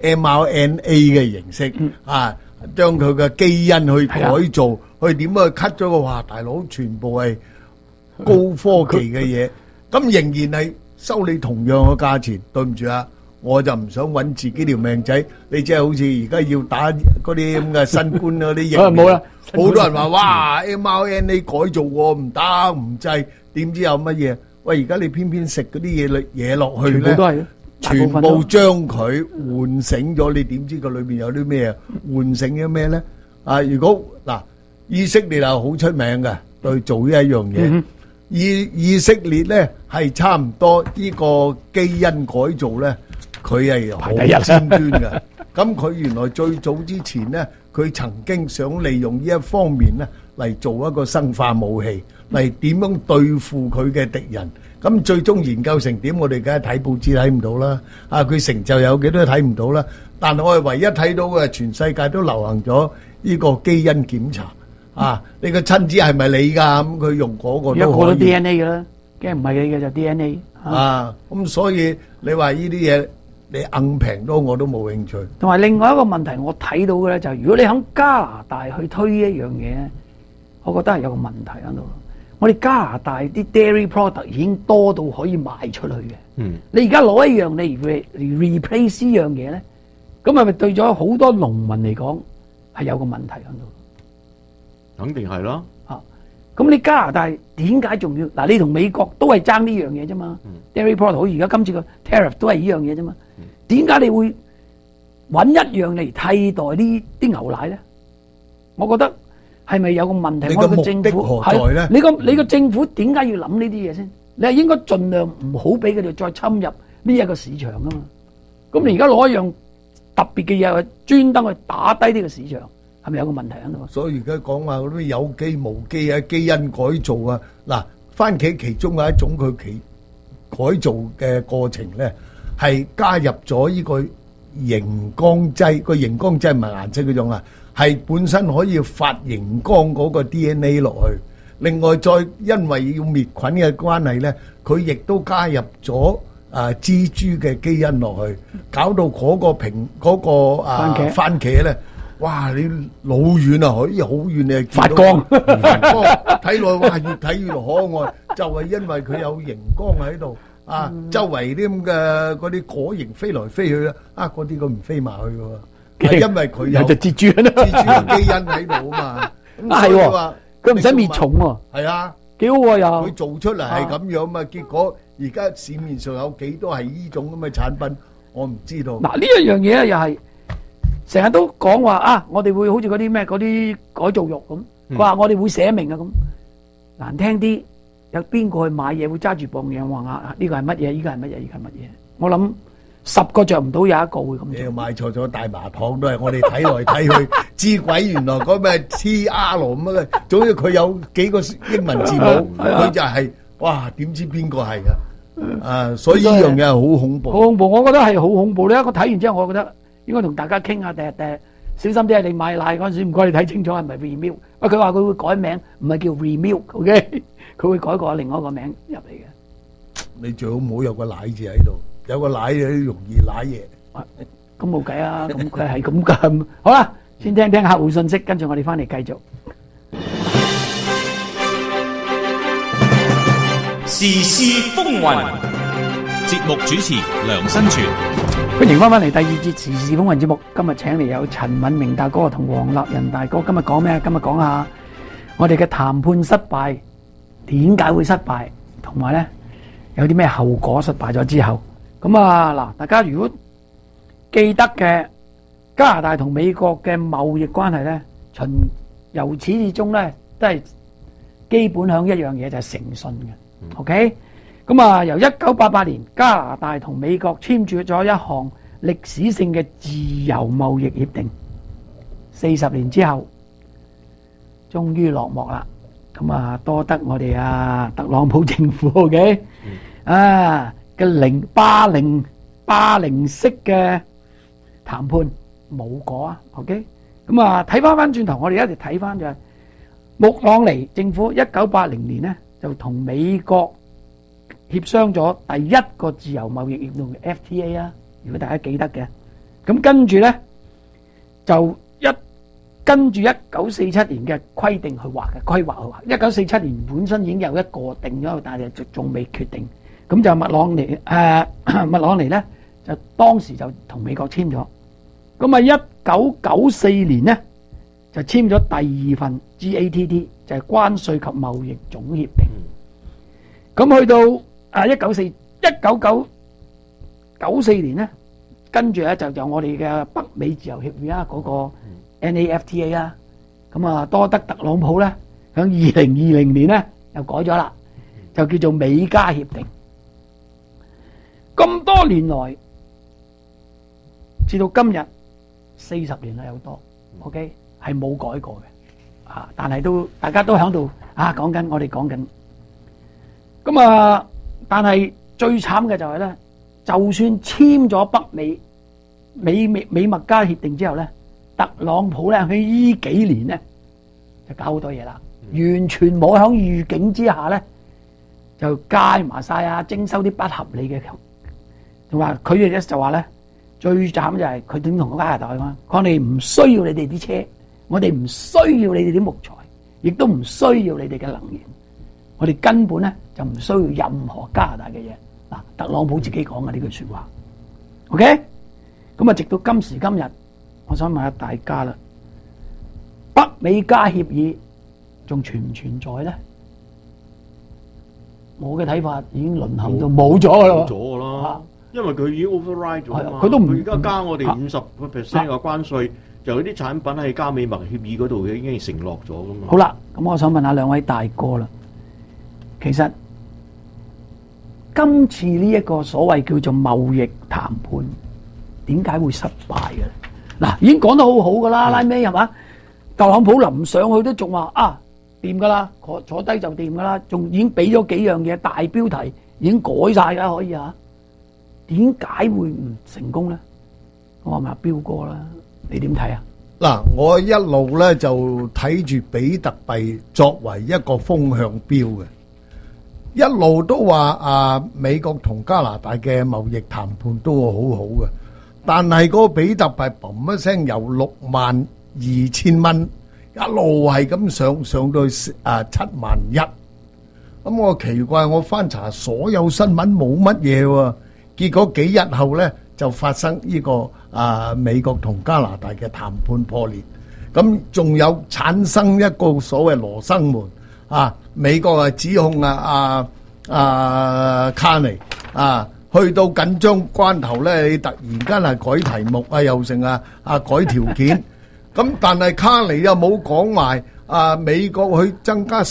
mRNA 嘅形式啊，將佢嘅基因去改造，去點去 cut 咗個話，大佬全部係高科技嘅嘢，咁仍然係收你同樣嘅價錢。對唔住啊！我就唔想揾自己條命仔，你即係好似而家要打嗰啲咁嘅新冠嗰啲疫苗，冇啦，好多人話哇 mRNA 改造喎，唔得唔制，點知有乜嘢？喂，而家你偏偏食嗰啲嘢落去咧，全部將佢喚醒咗，你點知佢裏邊有啲咩啊？喚醒咗咩咧？啊，如果嗱，以色列係好出名嘅，對做呢一樣嘢，以色列咧係差唔多呢個基因改造咧。佢係好尖端嘅，咁佢原來最早之前咧，佢曾經想利用呢一方面咧嚟做一個生化武器，嚟點樣對付佢嘅敵人。咁最終研究成點，我哋梗係睇報紙睇唔到啦。啊，佢成就有幾多睇唔到啦。但係我係唯一睇到嘅，全世界都流行咗呢個基因檢查。啊，你個親子係咪你㗎？咁佢用嗰個都可以。 一個都 DNA 㗎啦，梗係唔係你嘅就 DNA。 啊，咁所以你話呢啲嘢。你硬平多我都冇興趣。 同埋另外一個問題，我睇到嘅咧就係，如果你喺加拿大去推呢一樣嘢咧，我覺得係有個問題喺度。我哋加拿大啲 dairy product 已經多到可以賣出去嘅。你而家攞一樣你 replace 呢樣嘢咧，咁係咪對咗好多農民嚟講係有個問題喺度？ 肯定係咯。 咁你加拿大點解仲要？嗱，你同美國都係爭呢樣嘢啫嘛。dairy product 好，而家今次個 tariff 都係呢樣嘢啫嘛。點解你會揾一樣嚟替代呢啲牛奶咧？我覺得係咪有個問題？我個政府係你個政府點解要諗呢啲嘢先？你係應該盡量唔好俾佢哋再侵入呢一個市場啊嘛。咁你而家攞一樣特別嘅嘢去專登去打低呢個市場，係咪有個問題喺度？ 所以而家講話嗰啲有機無機啊、基因改造啊，嗱，番茄其中有一種佢改造嘅過程咧，係加入咗呢個熒光劑，個熒光劑唔係顏色嗰種啊， 係本身可以發熒光嗰個 DNA 落去。另外再因為要滅菌嘅關係咧，佢亦都加入咗蜘蛛嘅基因落去，搞到嗰個番茄咧，哇！你老遠啊，可以好遠你係發光， 睇落哇越睇越可愛，就係因為佢有熒光喺度啊，周圍啲咁嘅嗰啲果蠅飛來飛去啦，嗰啲佢唔飛埋去嘅喎，係因為佢有隻蜘蛛嘅基因喺度啊嘛，咁所以話佢唔使滅蟲喎， 係啊， 幾好喎又， 佢做出嚟係咁樣嘛，結果而家市面上有幾多係呢種咁嘅產品，我唔知道。 嗱呢一樣嘢咧，又係成日都講話我哋會好似嗰啲咩嗰啲改造肉咁，佢話我哋會寫明啊咁，難聽啲，有邊個去買嘢會揸住磅嘢話呢個係乜嘢？呢個係乜嘢？呢個係乜嘢？我諗10個着唔到有一個會咁做。 你買錯咗大麻糖都係我哋睇來睇去，知鬼原來嗰咩 TR 咁嘅，總之佢有幾個英文字母，佢就係哇點知邊個係㗎？所以呢樣嘢係好恐怖。 好恐怖，我覺得係好恐怖咧。我睇完之後，我覺得應該同大家傾下，第日小心啲。你買奶嗰陣時，唔該你睇清楚係咪 Real？佢話佢會改名，唔係叫 Real，OK？佢會改過另外一個名入嚟嘅。 你最好唔好有個奶字喺度，有個奶就容易奶嘢。 咁冇計啊！咁佢係咁㗎。好啦，先聽聽客戶信息，跟住我哋翻嚟繼續。 時事風雲，節目主持梁新全， 歡迎翻嚟第二節時事風雲節目。今日請嚟有陳敏明大哥同黃立仁大哥。今日講咩？今日講下我哋嘅談判失敗，點解會失敗，同埋咧有啲咩後果？失敗咗之後，咁嗱，大家如果記得嘅加拿大同美國嘅貿易關係咧，由始至終咧都係基本向一樣嘢，就係誠信嘅。OK， 咁由1988年加拿大同美國簽署咗一項歷史性嘅自由貿易協定，40年之後終於落幕啦。咁多得我哋特朗普政府 OK 嘅霸凌式嘅談判冇果啊。OK， 咁睇翻轉頭，我哋一直睇翻就係穆朗尼政府1980年呢就同美國協商咗第一個自由貿易協定嘅 FTA 啊，如果大家記得嘅，咁跟住呢就跟住1947年嘅規定去畫嘅規劃去畫。1947年本身已經有一個定咗，但係仲未決定。咁就麥朗尼呢就當時就同美國簽咗。咁1994年呢就簽咗第二份 GATT， 就係關稅及貿易總協定。咁去到1994年呢，跟住咧就我哋嘅北美自由協議啊，嗰個 NAFTA 啊，咁多得特朗普咧響2020年咧又改咗啦，就叫做美加協定。咁多年來，至到今日40年啦有多 ，OK 係冇改過嘅，但係大家都響度講緊，我哋講緊。咁但係最慘嘅就係咧，就算簽咗北美墨加協定之後咧，特朗普咧喺呢幾年咧就搞好多嘢啦，完全冇響預警之下咧就加埋晒徵收啲不合理嘅，同埋佢哋就話咧最慘就係佢點同加拿大講，我哋唔需要你哋啲車，我哋唔需要你哋啲木材，亦都唔需要你哋嘅能源。我哋根本咧就唔需要任何加拿大嘅嘢。嗱，特朗普自己講嘅呢句說話 ，OK？ 咁直到今時今日，我想問下大家啦，北美加協議仲存唔存在咧？我嘅睇法已經淪陷到冇咗噶啦， 冇咗噶啦，因為佢已經 override 咗嘛。 佢都唔， 佢而家加我哋50% 嘅關稅，就啲產品喺加美墨協議嗰度已經承諾咗噶嘛。 好啦，咁我想問下兩位大哥啦。其實今次呢一個所謂叫做貿易談判，點解會失敗嘅咧？嗱，已經講得好好噶啦，拉尾係嘛？特朗普臨上去都仲話掂噶啦，坐低就掂噶啦，仲已經俾咗幾樣嘢大標題，已經改晒噶，可以點解會唔成功咧？我話埋彪哥啦，你點睇啊？ 嗱，我一路咧就睇住比特幣作為一個風向標嘅，一路都話美國同加拿大嘅貿易談判都好好嘅，但係嗰個比特幣嘣一聲由62,000蚊一路係咁上到7萬1，咁我奇怪，我翻查所有新聞冇乜嘢喎，結果幾日後咧就發生呢個美國同加拿大嘅談判破裂，咁仲有產生一個所謂羅生門美國指控卡尼去到緊張關頭咧，你突然間係改題目又成改條件，咁但係卡尼又冇講埋美國去增加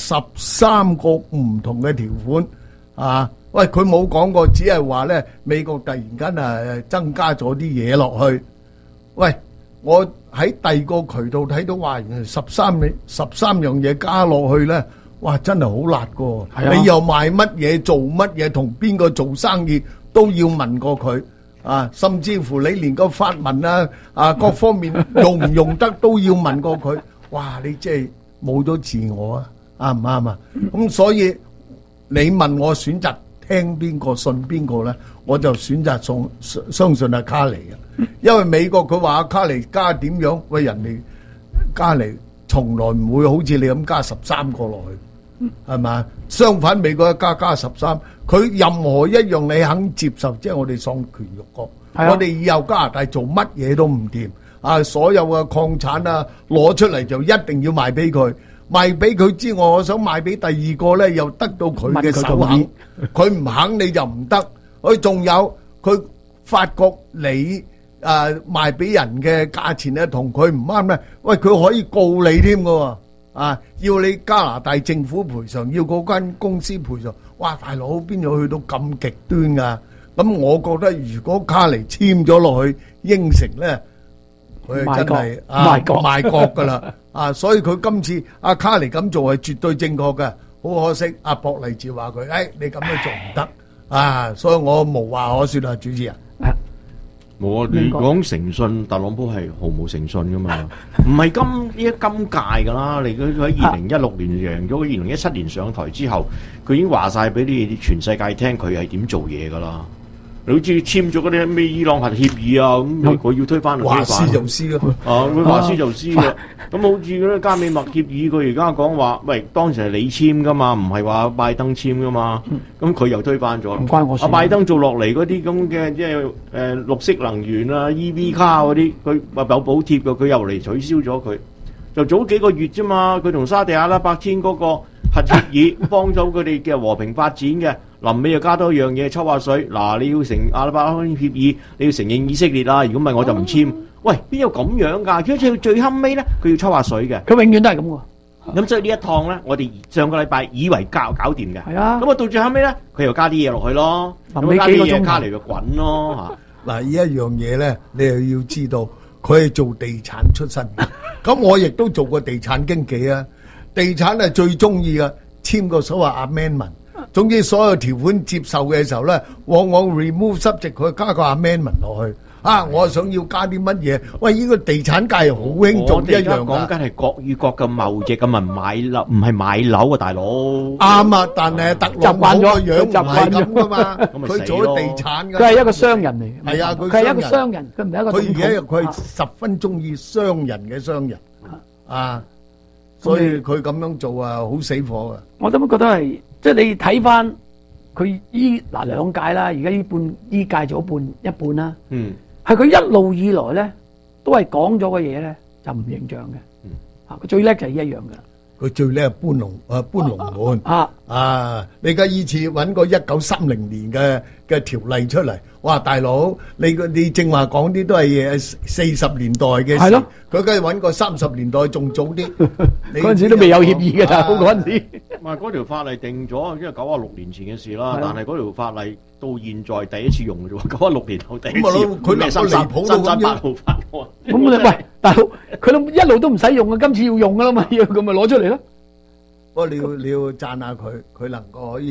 13個唔同嘅條款喂，佢冇講過，只係話咧美國突然間增加咗啲嘢落去。喂，我喺第二個渠道睇到話，原來13樣嘢加落去咧，哇，真係好辣噶！你又賣乜嘢，做乜嘢，同邊個做生意都要問過佢甚至乎你連個發文各方面用唔用得都要問過佢。哇，你即係冇咗自我啱唔啱啊？咁所以你問我選擇聽邊個信邊個咧，我就選擇相信卡尼嘅，因為美國佢話卡尼加點樣，喂，人哋加尼從來唔會好似你咁加13個落去，係咪？相反，美國一加13，佢任何一樣你肯接受，即係我哋喪權辱國，我哋以後加拿大做乜嘢都唔掂所有嘅礦產攞出嚟就一定要賣俾佢。賣俾佢之外，我想賣俾第二個咧，又得到佢嘅首肯，佢唔肯你就唔得。佢仲有佢發覺你賣俾人嘅價錢咧同佢唔啱咧，喂，佢可以告你添㗎喎，要你加拿大政府賠償，要嗰間公司賠償。哇，大佬邊有去到咁極端㗎？咁我覺得如果卡尼簽咗落去應承咧，佢真係賣國㗎啦，所以佢今次卡尼咁做係絕對正確嘅。好可惜，博勵治話佢，你咁樣做唔得所以我無話可說啦，主持人。 冇啊，你講誠信，特朗普係毫無誠信噶嘛？唔係今屆噶啦，你佢喺2016年贏咗，2017年上台之後，佢已經話晒俾你全世界聽，佢係點做嘢噶啦。你好似簽咗嗰啲咩伊朗核協議咁，佢要推翻就推翻。話撕就撕咯。佢話撕就撕嘅。咁好似嗰啲加美默協議，佢而家講話，喂，當時係你簽噶嘛，唔係話拜登簽噶嘛。咁佢又推翻咗。唔關我事。拜登做落嚟嗰啲咁嘅，即係綠色能源EV 卡嗰啲，佢話有補貼嘅，佢又嚟取消咗佢。就早幾個月啫嘛，佢同沙地阿拉伯簽嗰個核協議，幫咗佢哋嘅和平發展嘅。臨尾又加多一樣嘢，抽下水。嗱，你要承阿拉伯協議，你要承認以色列啦。如果唔係，我就唔簽。喂，邊有咁樣㗎？佢最後尾咧，佢要抽下水嘅。 佢永遠都係咁喎。 咁所以呢一趟咧，我哋上個禮拜以為搞掂嘅。 係啊。 咁到最後尾咧，佢又加啲嘢落去咯。咁加啲嘢卡嚟就滾咯嚇。 嗱，呢一樣嘢咧，你又要知道，佢係做地產出身嘅。咁我亦都做過地產經紀啊。地產係最中意嘅，簽個所謂 amendment。總之所有條款接受嘅時候咧，往往 remove subject 佢加個 amendment 落去。我想要加啲乜嘢？喂，呢個地產界好興做一樣㗎。 講緊係國與國嘅貿易咁啊，買樓唔係買樓啊，大佬。 啱啊，但係特朗普個樣唔係咁㗎嘛，佢做咗地產㗎。 佢係一個商人嚟。 係啊， 佢係一個商人，佢唔係一個總統。 佢而家佢係十分中意商人嘅商人所以佢咁樣做好死火㗎。 我都覺得係。即係你睇翻佢兩屆啦，而家呢屆做一半啦。係佢一路以來咧，都係講咗嘅嘢咧，就唔形象嘅。佢最叻就係一樣嘅。 佢最叻係搬龍門。你而家依次揾個1930年嘅條例出嚟，哇！大佬，你正話講啲都係40年代嘅事。係咯。佢梗係揾個30年代仲早啲。 嗰陣時都未有協議嘅，大佬嗰陣時。 唔係嗰條法例定咗，因為96年前嘅事啦。但係嗰條法例到現在第一次用嘅啫喎，96年後第一次。 佢咩離譜到咁樣？ 8號法案。 咁喂，大佬，佢一路都唔使用嘅，今次要用㗎啦嘛，咁咪攞出嚟咯。 不過你要讚下佢能夠可以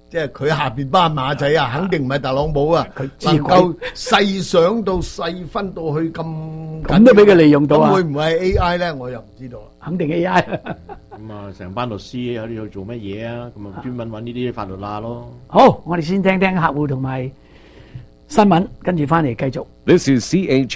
即係佢下邊班馬仔啊，肯定唔係特朗普啊，能夠細想到細分到去咁都俾佢利用到啊！ 會唔會係 AI 咧？我又唔知道。 肯定 AI。 咁啊，成班律師喺呢度做乜嘢啊？咁啊，專門揾呢啲法律罅咯。 好，我哋先聽聽客戶同埋新聞，跟住翻嚟繼續。 This is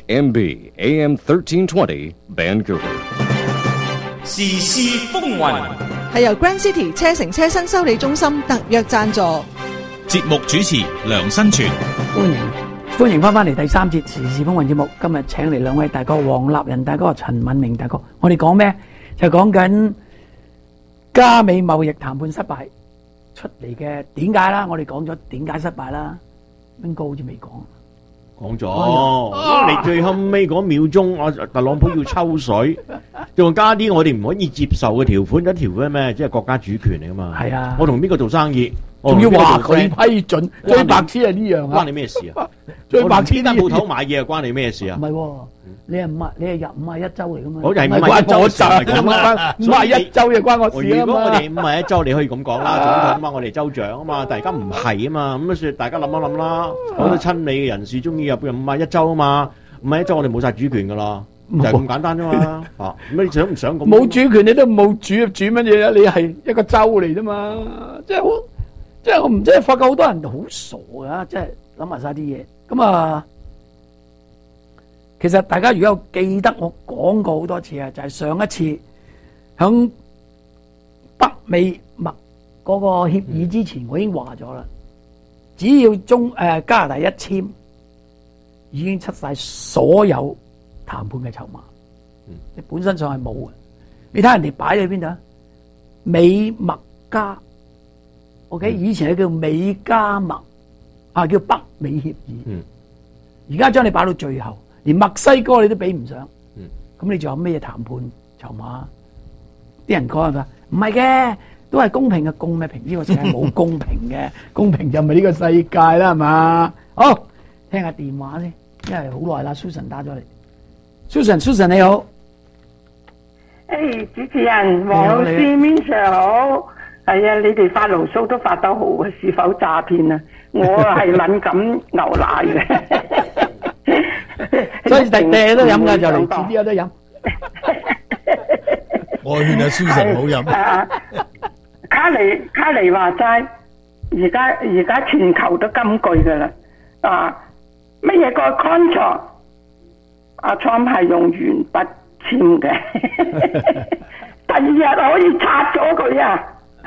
CHMB AM 1320 Vancouver。 時事風雲係由 Grand City 車城車新修理中心特約贊助。 節目主持梁新全。 歡迎翻嚟第3節時事風雲節目。今日請嚟兩位大哥，黃立仁大哥、陳敏明大哥。我哋講咩？就講緊加美貿易談判失敗出嚟嘅點解啦。我哋講咗點解失敗啦。邊個好似未講？ 講咗，你最後尾嗰秒鐘，特朗普要抽水，仲加啲我哋唔可以接受嘅條款，一條嘅咩？即係國家主權嚟噶嘛？ 係啊， 我同邊個做生意， 仲要話佢批准，最白痴係呢樣啊！ 關你咩事啊？ 最白痴間鋪頭買嘢，關你咩事啊？ 唔係喎，你係入51州嚟噶嘛？ 我係51州， 就係咁啊！51州就關我事啊嘛！ 如果我哋51州，你可以咁講啦，總統啊嘛，我哋州長啊嘛，但係而家唔係啊嘛，咁啊說大家諗一諗啦，好多親美嘅人士中意入51州啊嘛，51州我哋冇晒主權噶啦，就係咁簡單啫嘛。啊，咁你想唔想咁？ 冇主權你都冇主乜嘢啊？你係一個州嚟啫嘛，即係好，即係我唔即係發覺好多人好傻噶，即係諗埋晒啲嘢。咁啊，其實大家如果有記得我講過好多次啊，就係上一次響北美墨嗰個協議之前，我已經話咗啦，只要加拿大一簽，已經出晒所有談判嘅籌碼，你本身上係冇嘅。你睇人哋擺喺邊度啊？美墨加 ，OK， 以前係叫美加墨。叫北美協議，而家將你擺到最後，連墨西哥你都比唔上，咁你仲有咩談判籌碼？啲人講係唔係嘅，都係公平嘅，公咩平？呢個世界冇公平嘅，公平就唔係呢個世界啦，係嘛？好，聽下電話先，因為好耐啦 ，Susan 打咗嚟 ，Susan 你好， 主持人黃老師 Minsir 好，係啊，你哋發牢騷都發得好啊，是否詐騙啊？我係敏感牛奶嘅， 所以第日都飲噶，就嚟遲啲有得飲。 我勸阿書成唔好飲。 卡尼話齋，而家全球都金句噶啦。乜嘢個 contract？ 阿 Trump 係用鉛筆簽嘅，第二日可以拆咗佢啊！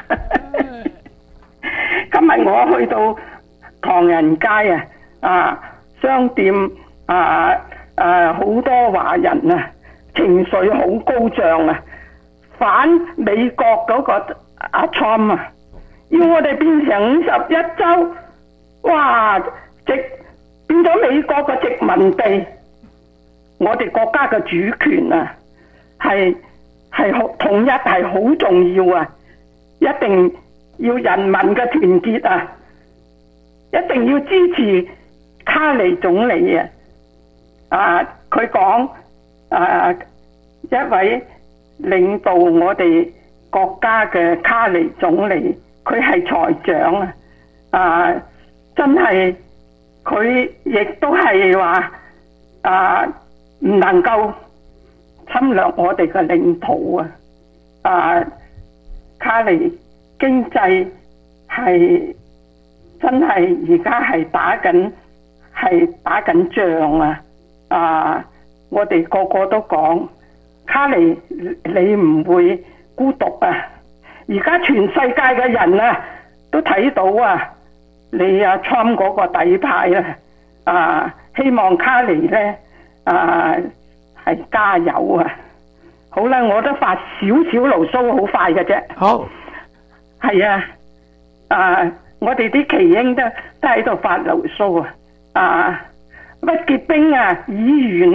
今日我去到唐人街商店好多華人啊，情緒好高漲啊，反美國嗰個阿 Trump 啊，要我哋變成51州，哇！變咗美國嘅殖民地，我哋國家嘅主權啊，係統一係好重要啊，一定要人民嘅團結啊！一定要支持卡尼總理啊！佢講一位領導我哋國家嘅卡尼總理，佢係財長真係佢亦都係話唔能夠侵略我哋嘅領土啊！卡尼經濟係。真係而家係打緊仗啊！我哋個個都講卡尼，你唔會孤獨啊！而家全世界嘅人啊，都睇到你Trump 嗰個底牌希望卡尼咧係加油啊！好啦，我都發少少牢騷，好快嘅啫。 好， 係我哋啲耆英都喺度發牢騷屈傑兵議員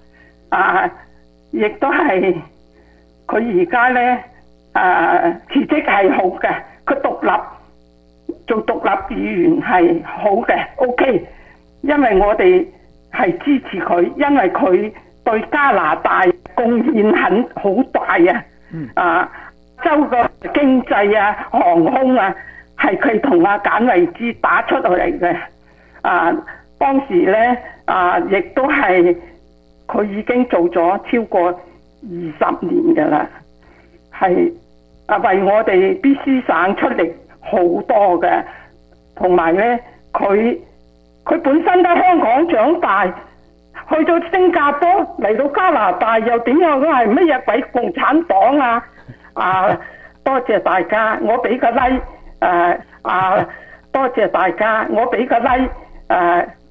亦都係佢而家咧辭職係好嘅，佢做獨立議員係好嘅 ，OK， 因為我哋係支持佢，因為佢對加拿大貢獻好大州個經濟航空係佢同阿簡慧芝打出嚟嘅。當時咧亦都係佢已經做咗超過20年㗎啦，係為我哋 BC 省出力好多嘅，同埋咧佢本身喺香港長大，去到新加坡嚟到加拿大又點樣都係乜嘢鬼共產黨啊！多謝大家，我俾個 like 多謝大家，我俾個 like